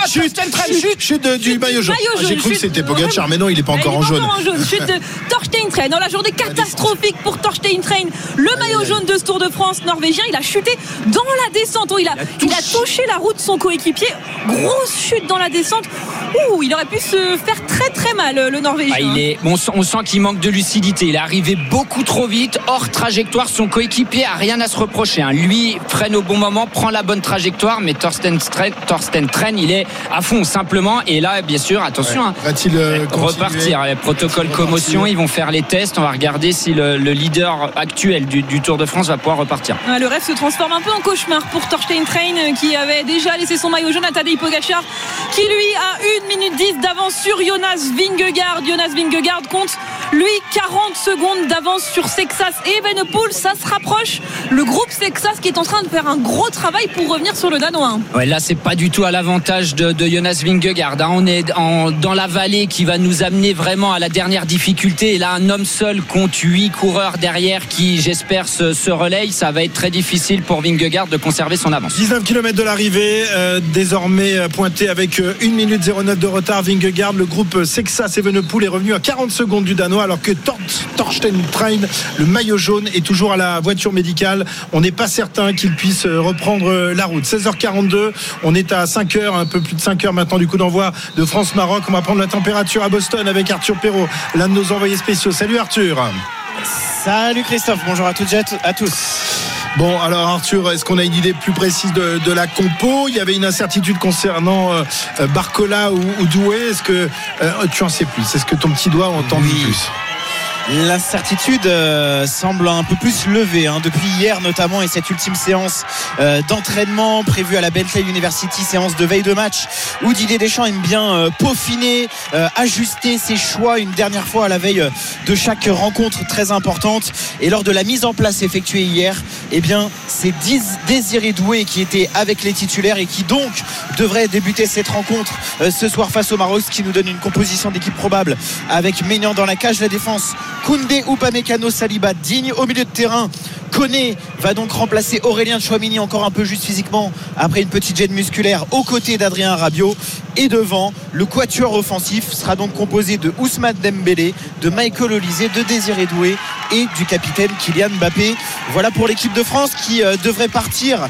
Speaker 3: Chute du maillot jaune. J'ai cru que c'était Pogačar, mais non, il n'est pas encore en jaune.
Speaker 2: Chute de Thorstein Tren. Dans la journée catastrophique pour Thorstein Tren, le maillot jaune de ce Tour de France norvégien, il a chuté dans la descente. Il a touché la roue de son coéquipier. Grosse chute dans la descente. Il aurait pu se faire très très mal, le Norvégien.
Speaker 1: On sent qu'il manque de lucidité. Il est arrivé beaucoup trop vite, hors trajectoire. Son coéquipier a rien à se reprocher. Lui freine au bon moment, prend la bonne trajectoire, mais Thorstein Tren, il est à fond simplement. Et là, bien sûr, attention,
Speaker 3: va-t-il
Speaker 1: repartir. Les protocoles commotion, ils vont faire les tests. On va regarder si le leader actuel du Tour de France va pouvoir repartir.
Speaker 2: Le rêve se transforme un peu en cauchemar pour Thorstein Tren, qui avait déjà laissé son maillot jaune à Tadej Pogačar, qui lui a 1 minute 10 d'avance sur Jonas Vingegaard. Jonas Vingegaard compte lui 40 secondes d'avance sur Sexas et Evenepoel. Ça se rapproche. Le groupe Sexas qui est en train de faire un gros travail pour revenir sur le Danois.
Speaker 1: Là c'est pas du tout à l'avantage de Jonas Vingegaard. On est dans la vallée qui va nous amener vraiment à la dernière difficulté. Et là, un homme seul compte 8 coureurs derrière qui, j'espère, se relayent. Ça va être très difficile pour Vingegaard de conserver son avance.
Speaker 3: 19 km de l'arrivée, désormais pointé avec 1 minute 09 de retard. Vingegaard, le groupe Sexas Evenepoel est revenu à 40 secondes du Danois, alors que Thorstein Tren, le maillot jaune, est toujours à la voiture médicale. On n'est pas certain qu'il puisse reprendre la route. 16h42, on est à 5h, un peu plus de 5h maintenant du coup d'envoi de France-Maroc. On va prendre la température à Boston avec Arthur Perrault, l'un de nos envoyés spéciaux. Salut Arthur.
Speaker 20: Salut Christophe, bonjour à toutes et à tous.
Speaker 3: Bon, alors Arthur, est-ce qu'on a une idée plus précise de la compo? Il y avait une incertitude concernant Barcola ou Doué. Est-ce que tu en sais plus? Est-ce que ton petit doigt entend plus?
Speaker 20: L'incertitude semble un peu plus levée depuis hier notamment, et cette ultime séance d'entraînement prévue à la Bentley University, séance de veille de match où Didier Deschamps aime bien peaufiner, ajuster ses choix une dernière fois à la veille de chaque rencontre très importante. Et lors de la mise en place effectuée hier, c'est Désiré Doué qui était avec les titulaires et qui donc devrait débuter cette rencontre ce soir face au Maroc, ce qui nous donne une composition d'équipe probable avec Maignan dans la cage, la défense Koundé, Upamecano, Saliba, Digne. Au milieu de terrain, Koné va donc remplacer Aurélien Tchouaméni, encore un peu juste physiquement après une petite gêne musculaire, aux côtés d'Adrien Rabiot. Et devant, le quatuor offensif sera donc composé de Ousmane Dembélé, de Michael Olise, de Désiré Doué et du capitaine Kylian Mbappé. Voilà pour l'équipe de France qui devrait partir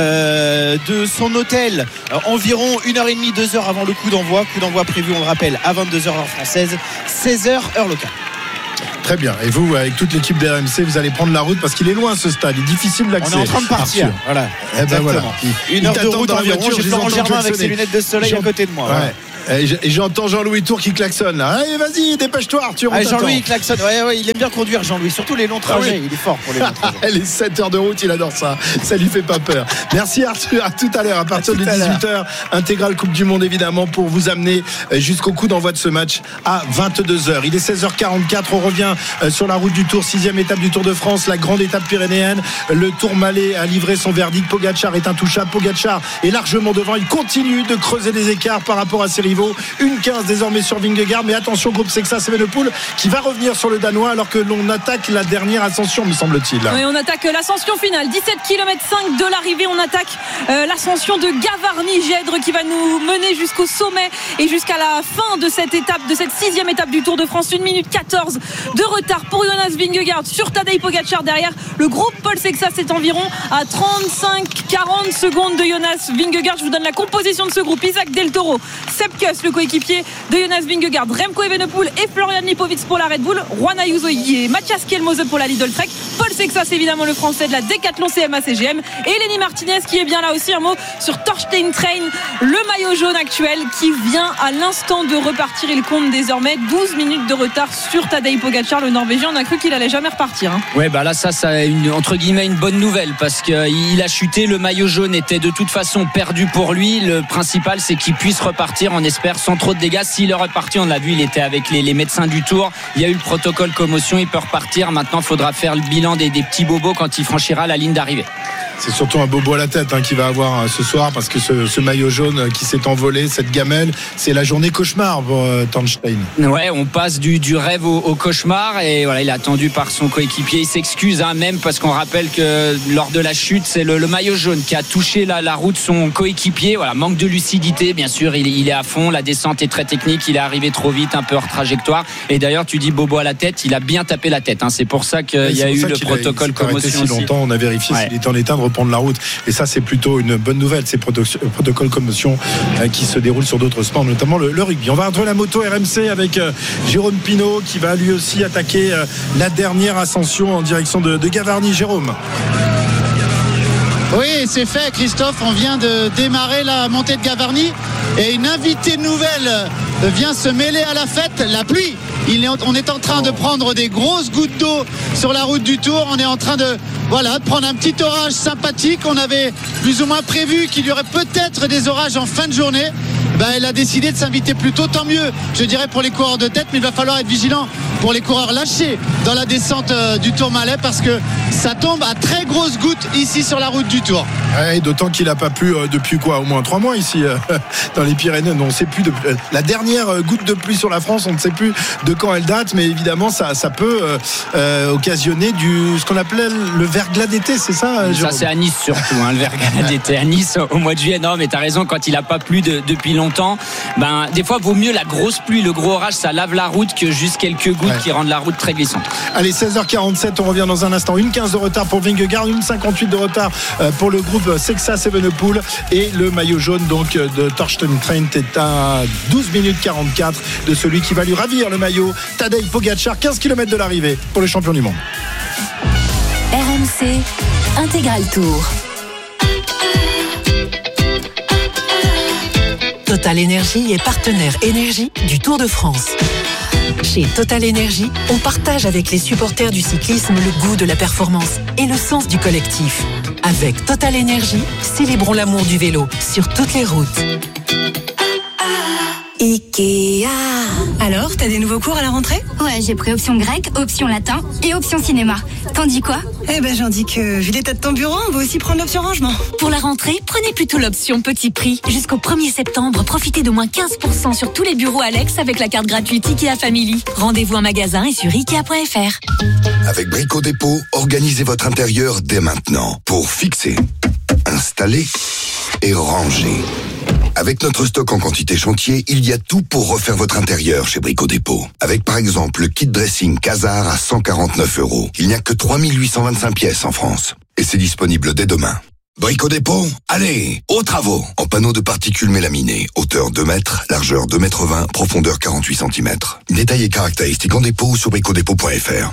Speaker 20: de son hôtel environ 1h30, 2h avant le coup d'envoi prévu, on le rappelle, à 22h heure française, 16h heure locale.
Speaker 3: Très bien. Et vous, avec toute l'équipe d'RMC, vous allez prendre la route parce qu'il est loin ce stade. Il est difficile d'accès.
Speaker 20: On est en train de partir.
Speaker 3: Arthur.
Speaker 20: Voilà.
Speaker 3: Voilà.
Speaker 20: Une heure de route environ. J'ai Florent Germain avec ses lunettes de soleil à côté de moi.
Speaker 3: Ouais. Et j'entends Jean-Louis Tour qui klaxonne là. Allez, vas-y, dépêche-toi Arthur.
Speaker 20: Jean-Louis klaxonne. Ouais, il aime bien conduire, Jean-Louis, surtout les longs trajets. Il est fort pour les longs trajets.
Speaker 3: Les 7 heures de route, il adore ça. Ça lui fait pas peur. Merci Arthur. À tout à l'heure, à partir de 18h. Intégrale Coupe du Monde évidemment pour vous amener jusqu'au coup d'envoi de ce match à 22h. Il est 16h44. On revient sur la route du Tour, 6e étape du Tour de France, la grande étape pyrénéenne. Le Tourmalet a livré son verdict. Pogačar est intouchable. Pogačar est largement devant. Il continue de creuser les écarts par rapport à ses rivaux. 1,15 désormais sur Vingegaard, mais attention, groupe Sexa Evenepoel qui va revenir sur le Danois alors que l'on attaque la dernière ascension, me semble-t-il.
Speaker 2: Oui, on attaque l'ascension finale, 17 km 5 de l'arrivée. On attaque l'ascension de Gavarnie-Gèdre qui va nous mener jusqu'au sommet et jusqu'à la fin de cette étape, de cette 6e étape du Tour de France. 1 minute 14 de retard pour Jonas Vingegaard sur Tadej Pogačar derrière. Le groupe Paul Sexa est environ à 35-40 secondes de Jonas Vingegaard. Je vous donne la composition de ce groupe. Isaac Del Toro, Sepp Kuss, le coéquipier de Jonas Vingegaard, Remco Evenepoel et Florian Lipovic pour la Red Bull, Juan Ayuso et Mathias Kielmose pour la Lidl Trek, Paul Sexas évidemment le français de la Decathlon CMA CGM et Lenny Martinez qui est bien là aussi. Un mot sur Thorstein Train, le maillot jaune actuel qui vient à l'instant de repartir. Il compte désormais 12 minutes de retard sur Tadej Pogačar, le Norvégien. On a cru qu'il allait jamais repartir.
Speaker 1: Ouais, là ça entre guillemets une bonne nouvelle parce qu'il a chuté, le maillot jaune était de toute façon perdu pour lui. Le principal c'est qu'il puisse repartir, on espère, sans trop de dégâts. S'il est reparti, on l'a vu, il était avec les médecins du Tour, il y a eu le protocole commotion, il peut repartir. Maintenant il faudra faire le bilan des petits bobos quand il franchira la ligne d'arrivée.
Speaker 3: C'est surtout un bobo à la tête qu'il va avoir ce soir parce que ce maillot jaune qui s'est envolé, cette gamelle, c'est la journée cauchemar pour Thorstein.
Speaker 1: Ouais, on passe du rêve au cauchemar et voilà, il est attendu par son coéquipier. Il s'excuse même parce qu'on rappelle que lors de la chute, c'est le maillot jaune qui a touché la roue de son coéquipier. Voilà, manque de lucidité, bien sûr, il est à fond, la descente est très technique, il est arrivé trop vite, un peu hors trajectoire. Et d'ailleurs, tu dis bobo à la tête, il a bien tapé la tête. C'est pour ça qu'il y a eu le protocole commotion.
Speaker 3: Si longtemps, on a vérifié s'il était en état de reprendre la route. Et ça, c'est plutôt une bonne nouvelle, ces protocoles commotion qui se déroulent sur d'autres sports, notamment le rugby. On va retrouver la moto RMC avec Jérôme Pinault qui va lui aussi attaquer la dernière ascension en direction de Gavarnie. Jérôme.
Speaker 4: Oui, c'est fait, Christophe. On vient de démarrer la montée de Gavarnie et une invitée nouvelle vient se mêler à la fête, la pluie. On est en train de prendre des grosses gouttes d'eau sur la route du Tour. On est en train de prendre un petit orage sympathique. On avait plus ou moins prévu qu'il y aurait peut-être des orages en fin de journée. Elle a décidé de s'inviter plus tôt, tant mieux, je dirais, pour les coureurs de tête, mais il va falloir être vigilant pour les coureurs lâchés dans la descente du Tourmalet parce que ça tombe à très grosses gouttes ici sur la route du Tour.
Speaker 3: Ouais, d'autant qu'il n'a pas plu depuis au moins 3 mois ici dans les Pyrénées. On ne sait plus la dernière goutte de pluie sur la France, on ne sait plus de quand elle date, mais évidemment ça peut occasionner ce qu'on appelait le verglas d'été, c'est ça, Jérôme?
Speaker 1: Ça c'est à Nice surtout, le verglas d'été à Nice au mois de juillet. Non, mais t'as raison, quand il n'a pas plu depuis longtemps, des fois vaut mieux la grosse pluie, le gros orage, ça lave la route que juste quelques gouttes qui rendent la route très glissante.
Speaker 3: Allez, 16h47, on revient dans un instant. 1,15 de retard pour Vingegaard, 1,58 de retard pour le groupe Sexa Evenepoel et le maillot jaune donc de Thorstein Train est à 12 minutes 44 de celui qui va lui ravir le maillot, Tadej Pogačar, 15 km de l'arrivée pour le champion du monde.
Speaker 16: RMC Intégral Tour.
Speaker 18: Total Énergie est partenaire énergie du Tour de France. Chez Total Énergie, on partage avec les supporters du cyclisme le goût de la performance et le sens du collectif. Avec Total Énergie, célébrons l'amour du vélo sur toutes les routes.
Speaker 16: Ikea.
Speaker 21: Alors, t'as des nouveaux cours à la rentrée ?
Speaker 16: Ouais, j'ai pris option grec, option latin et option cinéma. T'en dis quoi ?
Speaker 21: Eh ben, j'en dis que, vu l'état de ton bureau, on va aussi prendre l'option rangement.
Speaker 22: Pour la rentrée, prenez plutôt l'option petit prix. Jusqu'au 1er septembre, profitez d'au moins 15% sur tous les bureaux Alex avec la carte gratuite Ikea Family. Rendez-vous en magasin et sur Ikea.fr.
Speaker 12: Avec Brico Dépôt, organisez votre intérieur dès maintenant pour fixer, installer et ranger. Avec notre stock en quantité chantier, il y a tout pour refaire votre intérieur chez Brico Dépôt. Avec par exemple le kit dressing Casar à 149 €. Il n'y a que 3825 pièces en France. Et c'est disponible dès demain. Brico Dépôt, allez, aux travaux. En panneaux de particules mélaminées, hauteur 2 mètres, largeur 2,20 m, profondeur 48 cm. Détails et caractéristiques en dépôt ou sur bricodépôt.fr.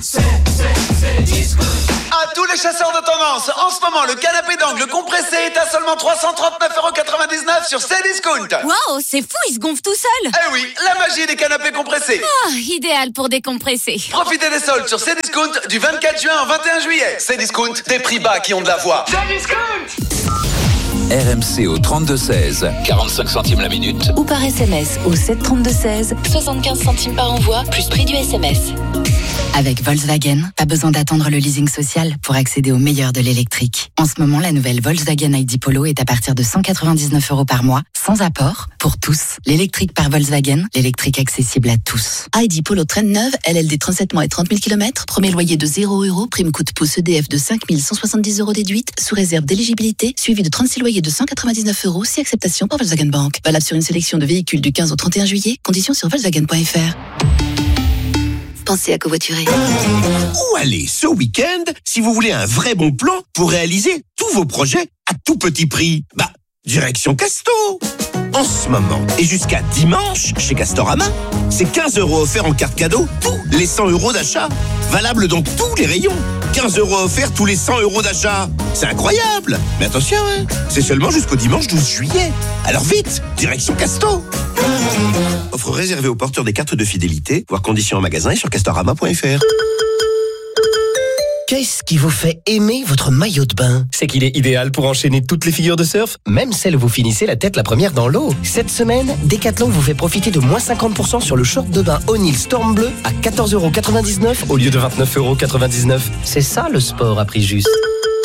Speaker 23: À tous les chasseurs de tendance, en ce moment, le canapé d'angle compressé est à seulement 339,99 € sur Cdiscount.
Speaker 22: Waouh, c'est fou, il se gonfle tout seul.
Speaker 23: Eh oui, la magie des canapés compressés.
Speaker 22: Ah, idéal pour décompresser.
Speaker 23: Profitez des soldes sur Cdiscount du 24 juin au 21 juillet. Cdiscount, des prix bas qui ont de la voix. Cdiscount.
Speaker 6: RMC au 32-16, 45 centimes la minute.
Speaker 17: Ou par SMS au 732-16, 75 centimes par envoi, plus prix du SMS.
Speaker 11: Avec Volkswagen, pas besoin d'attendre le leasing social pour accéder au meilleur de l'électrique. En ce moment, la nouvelle Volkswagen ID Polo est à partir de 199 € par mois, sans apport, pour tous. L'électrique par Volkswagen, l'électrique accessible à tous.
Speaker 24: ID Polo traîne neuve, LLD 37 mois et 30 000 km, premier loyer de 0 €, prime coup de pouce EDF de 5 170 € déduite, sous réserve d'éligibilité, suivi de 36 loyers de 199 €, si acceptation par Volkswagen Bank. Valable sur une sélection de véhicules du 15 au 31 juillet, conditions sur Volkswagen.fr. Pensez à covoiturer.
Speaker 25: Où aller ce week-end si vous voulez un vrai bon plan pour réaliser tous vos projets à tout petit prix? Direction Casto. En ce moment et jusqu'à dimanche chez Castorama, c'est 15 € offerts en carte cadeau tous les 100 € d'achat. Valable dans tous les rayons. 15 € offerts tous les 100 € d'achat. C'est incroyable. Mais attention, c'est seulement jusqu'au dimanche 12 juillet. Alors vite, direction Casto. Offre réservée aux porteurs des cartes de fidélité, voire conditions en magasin et sur castorama.fr.
Speaker 9: Qu'est-ce qui vous fait aimer votre maillot de bain? C'est qu'il est idéal pour enchaîner toutes les figures de surf, même celles où vous finissez la tête la première dans l'eau. Cette semaine, Decathlon vous fait profiter de moins 50% sur le short de bain O'Neill Storm Bleu à 14,99 € au lieu de 29,99 €. C'est ça le sport à prix juste.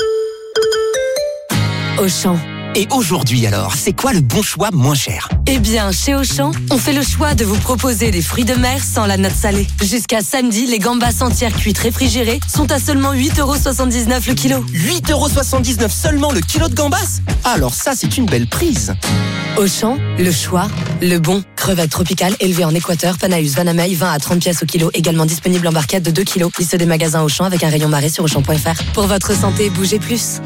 Speaker 14: Auchan. Et aujourd'hui alors, c'est quoi le bon choix moins cher?
Speaker 17: Eh bien, chez Auchan, on fait le choix de vous proposer des fruits de mer sans la note salée. Jusqu'à samedi, les gambas entières cuites réfrigérées sont à seulement 8,79 € le kilo.
Speaker 14: 8,79 € seulement le kilo de gambas? Alors ça, c'est une belle prise.
Speaker 17: Auchan, le choix, le bon. Crevettes tropicales élevées en Équateur, Panaus, Vanamei, 20 à 30 pièces au kilo. Également disponible en barquette de 2 kilos. Liste des magasins Auchan avec un rayon marée sur Auchan.fr. Pour votre santé, bougez plus.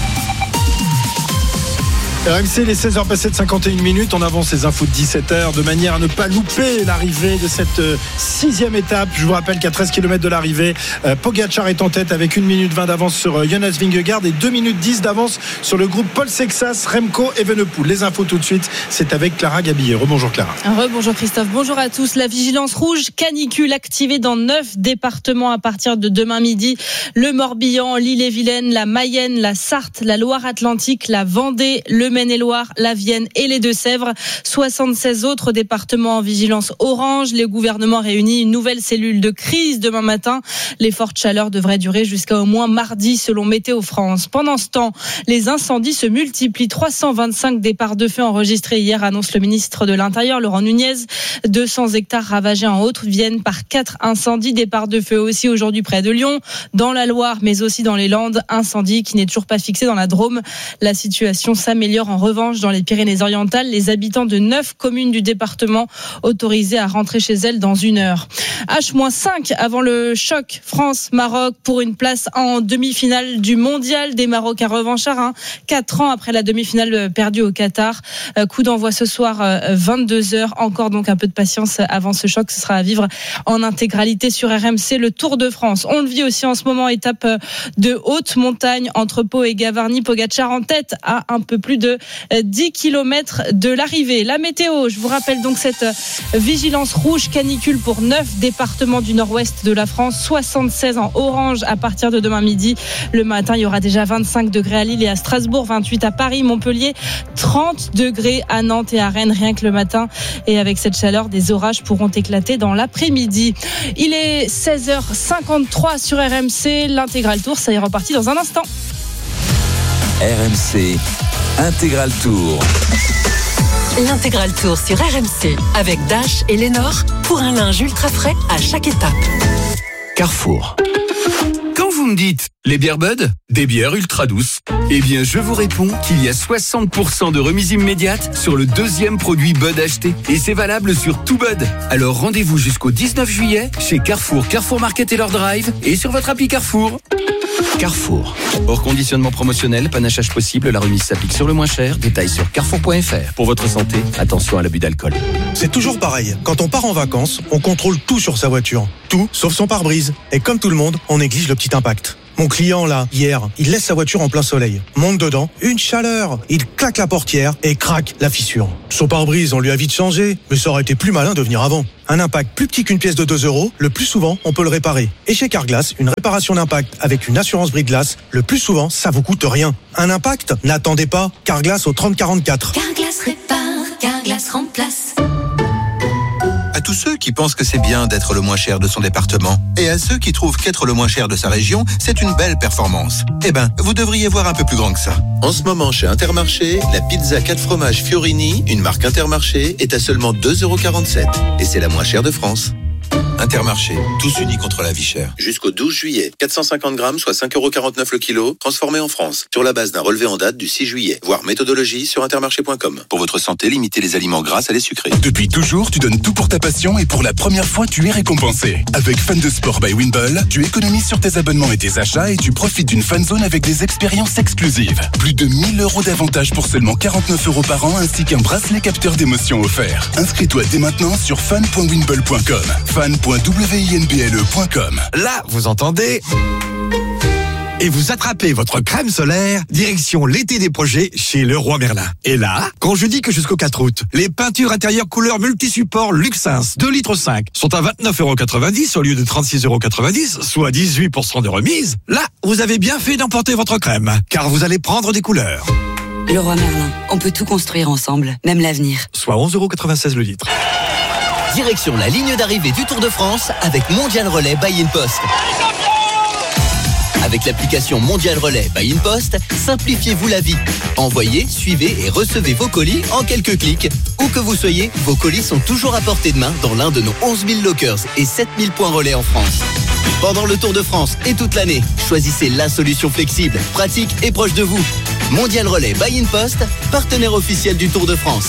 Speaker 3: RMC, les 16h passées de 51 minutes, on avance les infos de 17h de manière à ne pas louper l'arrivée de cette 6e étape. Je vous rappelle qu'à 13 km de l'arrivée, Pogacar est en tête avec 1 minute 20 d'avance sur Jonas Vingegaard et 2 minutes 10 d'avance sur le groupe Paul Sexas, Remco Evenepoel. Les infos tout de suite, c'est avec Clara Gabillet. Rebonjour Clara.
Speaker 2: Rebonjour Christophe, bonjour à tous. La vigilance rouge canicule activée dans 9 départements à partir de demain midi. Le Morbihan, l'Ille-et-Vilaine, la Mayenne, la Sarthe, la Loire-Atlantique, la Vendée, le Maine-et-Loire, la Vienne et les Deux-Sèvres. 76 autres départements en vigilance orange. Le gouvernement réunit une nouvelle cellule de crise demain matin. Les fortes chaleurs devraient durer jusqu'à au moins mardi selon Météo France. Pendant ce temps, les incendies se multiplient. 325 départs de feu enregistrés hier, annonce le ministre de l'Intérieur, Laurent Nunez. 200 hectares ravagés en Haute-Vienne par 4 incendies. Départs de feu aussi aujourd'hui près de Lyon, dans la Loire, mais aussi dans les Landes. Incendie qui n'est toujours pas fixé dans la Drôme. La situation s'améliore en revanche dans les Pyrénées-Orientales. Les habitants de 9 communes du département autorisés à rentrer chez elles dans 1 heure. H-5 avant le choc France-Maroc pour une place en demi-finale du mondial des Marocains revanchards. 4 ans après la demi-finale perdue au Qatar. Coup d'envoi ce soir 22h. Encore donc un peu de patience avant ce choc. Ce sera à vivre en intégralité sur RMC. Le Tour de France. On le vit aussi en ce moment. Étape de haute montagne entre Pau et Gavarnie. Pogacar en tête à un peu plus de de 10 km de l'arrivée. La météo, je vous rappelle donc cette vigilance rouge canicule pour 9 départements du nord-ouest de la France, 76 en orange à partir de demain midi. Le matin, il y aura déjà 25 degrés à Lille et à Strasbourg, 28 à Paris, Montpellier, 30 degrés à Nantes et à Rennes, rien que le matin. Et avec cette chaleur, des orages pourront éclater dans l'après-midi. Il est 16h53 sur RMC. L'intégral tour, ça y est reparti dans un instant.
Speaker 6: RMC Intégral Tour.
Speaker 18: L'Intégral Tour sur RMC avec Dash et Lénore pour un linge ultra frais à chaque étape.
Speaker 5: Carrefour. Quand vous me dites les bières Bud, des bières ultra douces, eh bien je vous réponds qu'il y a 60% de remise immédiate sur le deuxième produit Bud acheté. Et c'est valable sur tout Bud. Alors rendez-vous jusqu'au 19 juillet chez Carrefour, Carrefour Market et leur Drive et sur votre appli Carrefour. Carrefour. Hors conditionnement promotionnel, panachage possible, la remise s'applique sur le moins cher. Détails sur carrefour.fr. Pour votre santé, attention à l'abus d'alcool.
Speaker 7: C'est toujours pareil. Quand on part en vacances, on contrôle tout sur sa voiture. Tout, sauf son pare-brise. Et comme tout le monde, on néglige le petit impact. Mon client, là, hier, il laisse sa voiture en plein soleil. Monte dedans, une chaleur. Il claque la portière et craque la fissure. Son pare-brise, on lui a vite changé, mais ça aurait été plus malin de venir avant. Un impact plus petit qu'une pièce de 2 €, le plus souvent, on peut le réparer. Et chez Carglass, une réparation d'impact avec une assurance brise-glace, le plus souvent, ça vous coûte rien. Un impact? N'attendez pas. Carglass au 3044.
Speaker 16: Carglass répare, Carglass remplace.
Speaker 8: À tous ceux qui pensent que c'est bien d'être le moins cher de son département et à ceux qui trouvent qu'être le moins cher de sa région, c'est une belle performance. Eh ben, vous devriez voir un peu plus grand que ça. En ce moment, chez Intermarché, la pizza 4 fromages Fiorini, une marque Intermarché, est à seulement 2,47 € et c'est la moins chère de France. Intermarché, tous unis contre la vie chère. Jusqu'au 12 juillet, 450 grammes, soit 5,49 € le kilo, transformé en France, sur la base d'un relevé en date du 6 juillet. Voir méthodologie sur intermarché.com. Pour votre santé, limitez les aliments gras à les sucrés.
Speaker 10: Depuis toujours, tu donnes tout pour ta passion et pour la première fois, tu es récompensé. Avec Fan de Sport by Winball, tu économises sur tes abonnements et tes achats et tu profites d'une fan zone avec des expériences exclusives. Plus de 1 000 € d'avantages pour seulement 49 € par an ainsi qu'un bracelet capteur d'émotion offert. Inscris-toi dès maintenant sur fan.winball.com. fan.winblle.com.
Speaker 15: Là, vous entendez ? Et vous attrapez votre crème solaire, direction l'été des projets chez Leroy Merlin. Et là, quand je dis que jusqu'au 4 août, les peintures intérieures couleur multisupport Luxins 2,5 litres sont à 29,90 € au lieu de 36,90 €, soit 18% de remise, là, vous avez bien fait d'emporter votre crème, car vous allez prendre des couleurs.
Speaker 11: Leroy Merlin, on peut tout construire ensemble, même l'avenir.
Speaker 15: Soit 11,96 € le litre.
Speaker 13: Direction la ligne d'arrivée du Tour de France avec Mondial Relais by InPost. Avec l'application Mondial Relais by InPost, simplifiez-vous la vie. Envoyez, suivez et recevez vos colis en quelques clics. Où que vous soyez, vos colis sont toujours à portée de main dans l'un de nos 11 000 lockers et 7 000 points relais en France. Pendant le Tour de France et toute l'année, choisissez la solution flexible, pratique et proche de vous. Mondial Relais by InPost, partenaire officiel du Tour de France.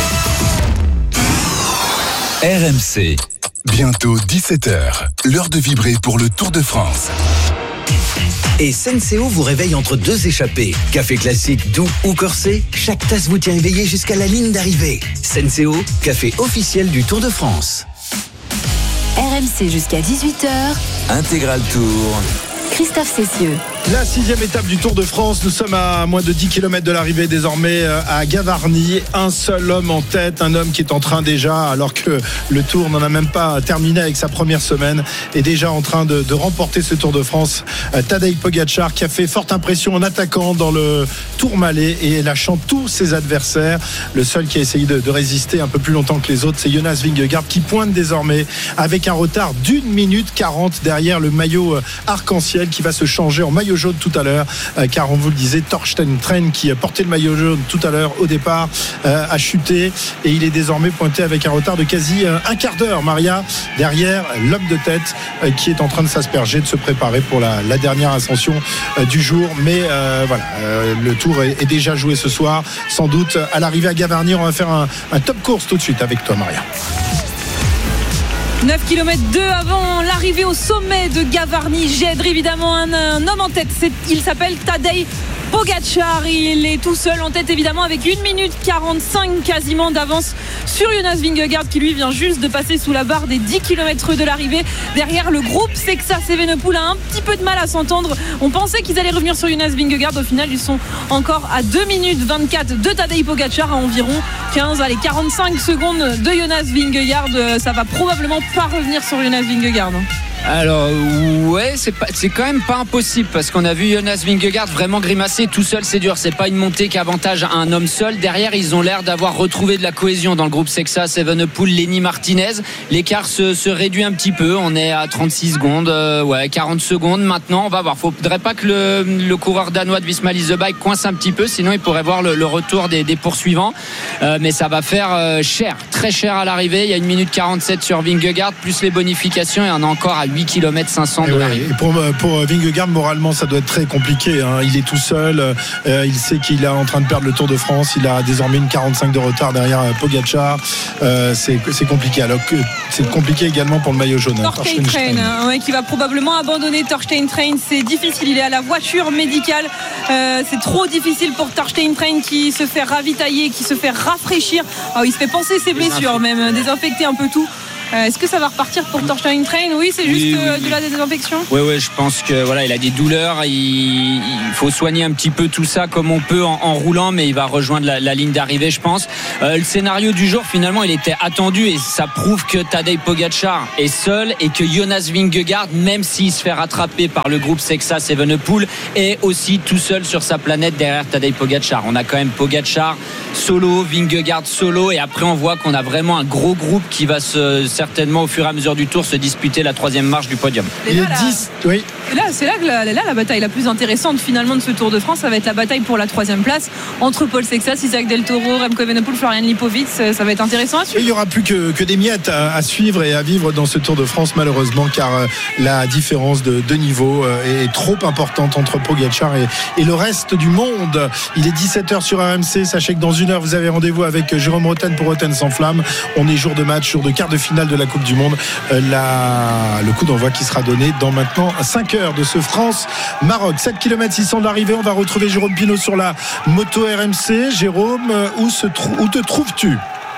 Speaker 10: RMC. Bientôt 17h. L'heure de vibrer pour le Tour de France.
Speaker 13: Et Senseo vous réveille entre 2 échappées. Café classique, doux ou corsé, chaque tasse vous tient éveillé jusqu'à la ligne d'arrivée. Senseo, café officiel du Tour de France.
Speaker 16: RMC jusqu'à 18h.
Speaker 6: Intégral Tour.
Speaker 16: Christophe Cessieux.
Speaker 3: La 6e étape du Tour de France. Nous sommes à moins de 10 km de l'arrivée désormais à Gavarnie. Un seul homme en tête, un homme qui est en train déjà, alors que le Tour n'en a même pas terminé avec sa première semaine, est déjà en train de remporter ce Tour de France. Tadej Pogačar qui a fait forte impression en attaquant dans le Tourmalet et lâchant tous ses adversaires. Le seul qui a essayé de résister un peu plus longtemps que les autres, c'est Jonas Vingegaard qui pointe désormais avec un retard d'1 minute 40 derrière le maillot arc-en-ciel qui va se changer en maillot jaune tout à l'heure, car on vous le disait, Thorsten Tren qui portait le maillot jaune tout à l'heure au départ a chuté et il est désormais pointé avec un retard de quasi un quart d'heure, Maria, derrière l'homme de tête qui est en train de s'asperger, de se préparer pour la dernière ascension du jour. Mais voilà, le Tour est déjà joué ce soir, sans doute à l'arrivée à Gavarnie. On va faire un top course tout de suite avec toi, Maria.
Speaker 2: 9 km 2 avant l'arrivée au sommet de Gavarnie. Gèdre, évidemment, un homme en tête. Il s'appelle Tadej Pogačar, il est tout seul en tête évidemment avec 1 minute 45 quasiment d'avance sur Jonas Vingegaard qui lui vient juste de passer sous la barre des 10 km de l'arrivée. Derrière, le groupe Sexas Evenepoel a un petit peu de mal à s'entendre. On pensait qu'ils allaient revenir sur Jonas Vingegaard. Au final, ils sont encore à 2 minutes 24 de Tadej Pogačar, à environ 45 secondes de Jonas Vingegaard. Ça va probablement pas revenir sur Jonas Vingegaard.
Speaker 1: Alors ouais, c'est quand même pas impossible parce qu'on a vu Jonas Vingegaard vraiment grimacer tout seul, c'est dur, c'est pas une montée qui avantage un homme seul. Derrière, ils ont l'air d'avoir retrouvé de la cohésion dans le groupe Sexas Evenepoel, Lenny Martinez. L'écart se réduit un petit peu, on est à 36 secondes, 40 secondes maintenant, on va voir. Faudrait pas que le coureur danois de Visma Lease the Bike coince un petit peu, sinon il pourrait voir le retour des poursuivants, mais ça va faire cher, très cher à l'arrivée. Il y a 1 minute 47 sur Vingegaard, plus les bonifications, et on a encore à 8 km 500 de l'arrivée.
Speaker 3: Et pour Vingegaard, moralement, ça doit être très compliqué, hein. Il est tout seul, il sait qu'il est en train de perdre le Tour de France, il a désormais une 45 de retard derrière Pogačar. C'est compliqué. Alors que c'est compliqué également pour le maillot jaune.
Speaker 2: Thorstein Train, qui va probablement abandonner. Thorstein Train, c'est difficile, il est à la voiture médicale. C'est trop difficile pour Thorstein Train qui se fait ravitailler, qui se fait rafraîchir. Il se fait penser ses blessures, même désinfecter un peu tout. Est-ce que ça va repartir pour Thorstein Train? Oui, c'est juste de la désinfection.
Speaker 1: Oui, je pense que il a des douleurs. Il faut soigner un petit peu tout ça comme on peut en roulant, mais il va rejoindre la ligne d'arrivée, je pense. Le scénario du jour, finalement, il était attendu et ça prouve que Tadej Pogačar est seul et que Jonas Vingegaard, même s'il se fait rattraper par le groupe Sexas Evenepoel, est aussi tout seul sur sa planète derrière Tadej Pogačar. On a quand même Pogačar solo, Vingegaard solo, et après on voit qu'on a vraiment un gros groupe qui va certainement au fur et à mesure du tour se disputer la 3e marche du podium.
Speaker 2: Et là, c'est là que la bataille la plus intéressante finalement de ce Tour de France, ça va être la bataille pour la 3e place entre Paul Sexas, Isaac Del Toro, Remco Evenepoel, Florian Lipovic. Ça va être intéressant à suivre.
Speaker 3: Il n'y aura plus que des miettes à suivre et à vivre dans ce Tour de France, malheureusement, car la différence de niveau est trop importante entre Pogačar et le reste du monde. Il est 17h sur RMC. Sachez que dans 1 heure, vous avez rendez-vous avec Jérôme Rotten pour Rotten sans flamme. On est jour de match, jour de quart de finale de la Coupe du Monde. Le coup d'envoi qui sera donné dans maintenant 5 heures de ce France-Maroc. 7 km 600 de l'arrivée. On va retrouver Jérôme Pinault sur la moto RMC. Jérôme, où te trouves-tu?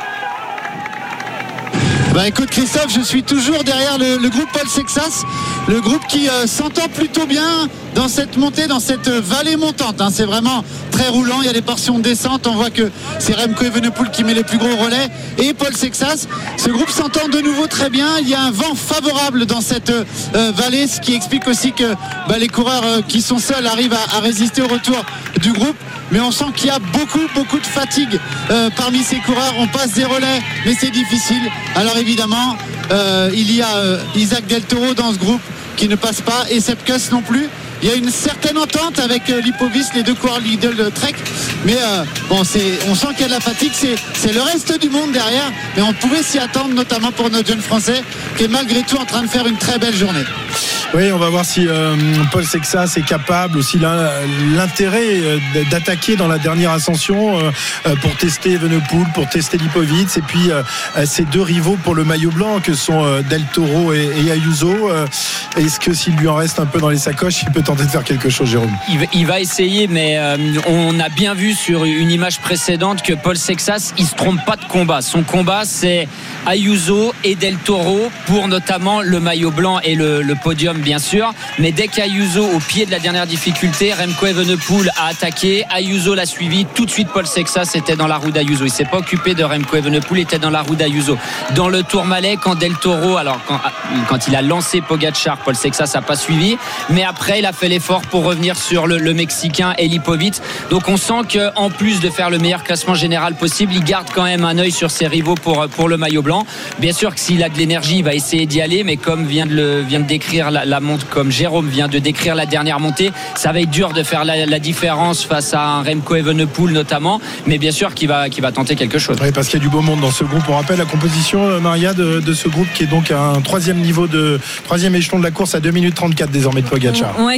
Speaker 4: Écoute Christophe, je suis toujours derrière le groupe Paul Sexas, le groupe qui s'entend plutôt bien dans cette montée, dans cette vallée montante, hein. C'est vraiment très roulant, il y a des portions de descente, on voit que c'est Remco Evenepoel qui met les plus gros relais et Paul Sexas. Ce groupe s'entend de nouveau très bien, il y a un vent favorable dans cette vallée, ce qui explique aussi que les coureurs qui sont seuls arrivent à résister au retour du groupe. Mais on sent qu'il y a beaucoup de fatigue parmi ces coureurs. On passe des relais, mais c'est difficile. Alors évidemment, il y a Isaac Del Toro dans ce groupe qui ne passe pas, et Sepp Kuss non plus. Il y a une certaine entente avec Lipovic, les deux coureurs Lidl Trek, mais on sent qu'il y a de la fatigue. C'est le reste du monde derrière, mais on pouvait s'y attendre, notamment pour notre jeune Français qui est malgré tout en train de faire une très belle journée.
Speaker 3: Oui, on va voir si Paul Sexas est capable, aussi l'intérêt d'attaquer dans la dernière ascension pour tester Evenepoel, pour tester Lipovic, et puis ces deux rivaux pour le maillot blanc que sont Del Toro et Ayuso. Est-ce que s'il lui en reste un peu dans les sacoches, il peut tenter de faire quelque chose, Jérôme?
Speaker 1: Il va essayer, mais on a bien vu sur une image précédente que Paul Sexas, il se trompe pas de combat. Son combat, c'est Ayuso et Del Toro pour notamment le maillot blanc et le podium, bien sûr. Mais dès qu'Ayuso, au pied de la dernière difficulté, Remco Evenepoel a attaqué, Ayuso l'a suivi, tout de suite Paul Sexas était dans la roue d'Ayuso. Il s'est pas occupé de Remco Evenepoel, il était dans la roue d'Ayuso. Dans le Tourmalet, quand Del Toro, quand il a lancé Pogačar, Paul Sexas n'a pas suivi, mais après il a fait l'effort pour revenir sur le Mexicain et Lipovic. Donc on sent qu'en plus de faire le meilleur classement général possible, il garde quand même un œil sur ses rivaux pour le maillot blanc. Bien sûr que s'il a de l'énergie, il va essayer d'y aller, mais comme vient de décrire la montée, comme Jérôme vient de décrire la dernière montée, ça va être dur de faire la différence face à un Remco Evenepoel notamment, mais bien sûr qu'il va tenter quelque chose.
Speaker 3: Oui, parce qu'il y a du beau monde dans ce groupe. On rappelle la composition, Maria, de ce groupe qui est donc à un troisième échelon de la course à 2 minutes 34 désormais de Pogačar.
Speaker 2: Ouais,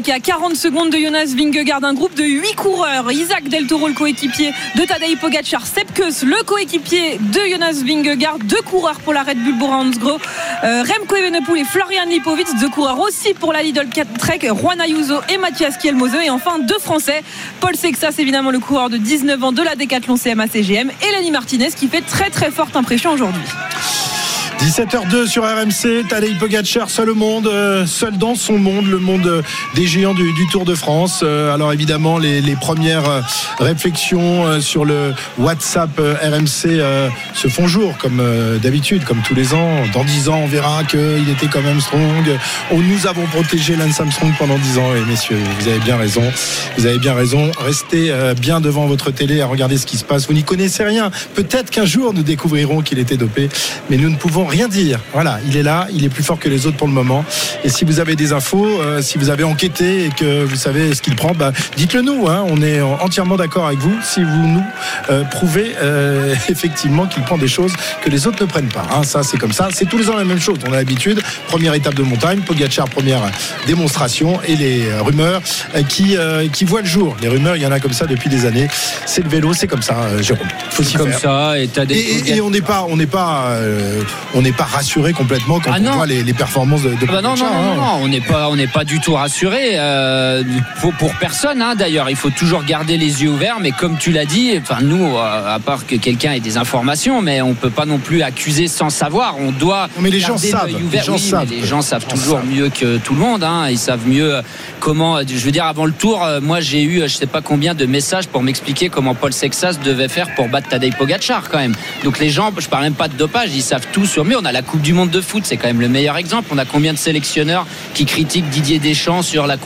Speaker 2: qui est à 40 secondes de Jonas Vingegaard, un groupe de 8 coureurs. Isaac Del Toro, le coéquipier de Tadej Pogacar, Sepp Kuss, le coéquipier de Jonas Vingegaard, 2 coureurs pour la Red Bull Bora-Hansgrohe, Remco Evenepoel et Florian Lipovic, 2 coureurs aussi pour la Lidl Trek, Juan Ayuso et Mathias Kielmose, et enfin 2 Français, Paul Sexas, évidemment le coureur de 19 ans de la Decathlon CMA CGM, et Lenny Martinez qui fait très très forte impression aujourd'hui.
Speaker 3: 17h02 sur RMC, Tadej Pogacar seul au monde, seul dans son monde, le monde des géants du Tour de France. Alors évidemment les premières réflexions sur le WhatsApp RMC se font jour comme d'habitude, comme tous les ans. Dans 10 ans on verra qu'il était quand même strong. Nous avons protégé Lance Armstrong pendant 10 ans, et messieurs, vous avez bien raison. Vous avez bien raison. Restez bien devant votre télé à regarder ce qui se passe. Vous n'y connaissez rien. Peut-être qu'un jour nous découvrirons qu'il était dopé, mais nous ne pouvons rien dire. Voilà, il est là, il est plus fort que les autres pour le moment. Et si vous avez des infos, si vous avez enquêté et que vous savez ce qu'il prend, dites-le nous. On est entièrement d'accord avec vous si vous nous prouvez effectivement qu'il prend des choses que les autres ne prennent pas. Ça, c'est comme ça. C'est tous les ans la même chose. On a l'habitude. Première étape de montagne, Pogacar, première démonstration, et les rumeurs qui voient le jour. Les rumeurs, il y en a comme ça depuis des années. C'est le vélo, c'est comme ça, Jérôme. Faut s'y
Speaker 1: comme
Speaker 3: faire.
Speaker 1: Ça. Et
Speaker 3: on n'est pas rassuré complètement quand on voit les performances de Pogacar.
Speaker 1: Non, on n'est pas du tout rassuré pour personne, d'ailleurs. Il faut toujours garder les yeux ouverts, mais comme tu l'as dit, nous, à part que quelqu'un ait des informations, mais on peut pas non plus accuser sans savoir. On doit
Speaker 3: mais les gens savent.
Speaker 1: Les gens savent toujours mieux que tout le monde. Ils savent mieux comment. Je veux dire, avant le Tour, moi j'ai eu je sais pas combien de messages pour m'expliquer comment Paul Sexas devait faire pour battre Tadej Pogacar quand même. Donc les gens, je parle même pas de dopage, ils savent tout sur mieux. On a la Coupe du Monde de foot, c'est quand même le meilleur exemple. On a combien de sélectionneurs qui critiquent Didier Deschamps sur la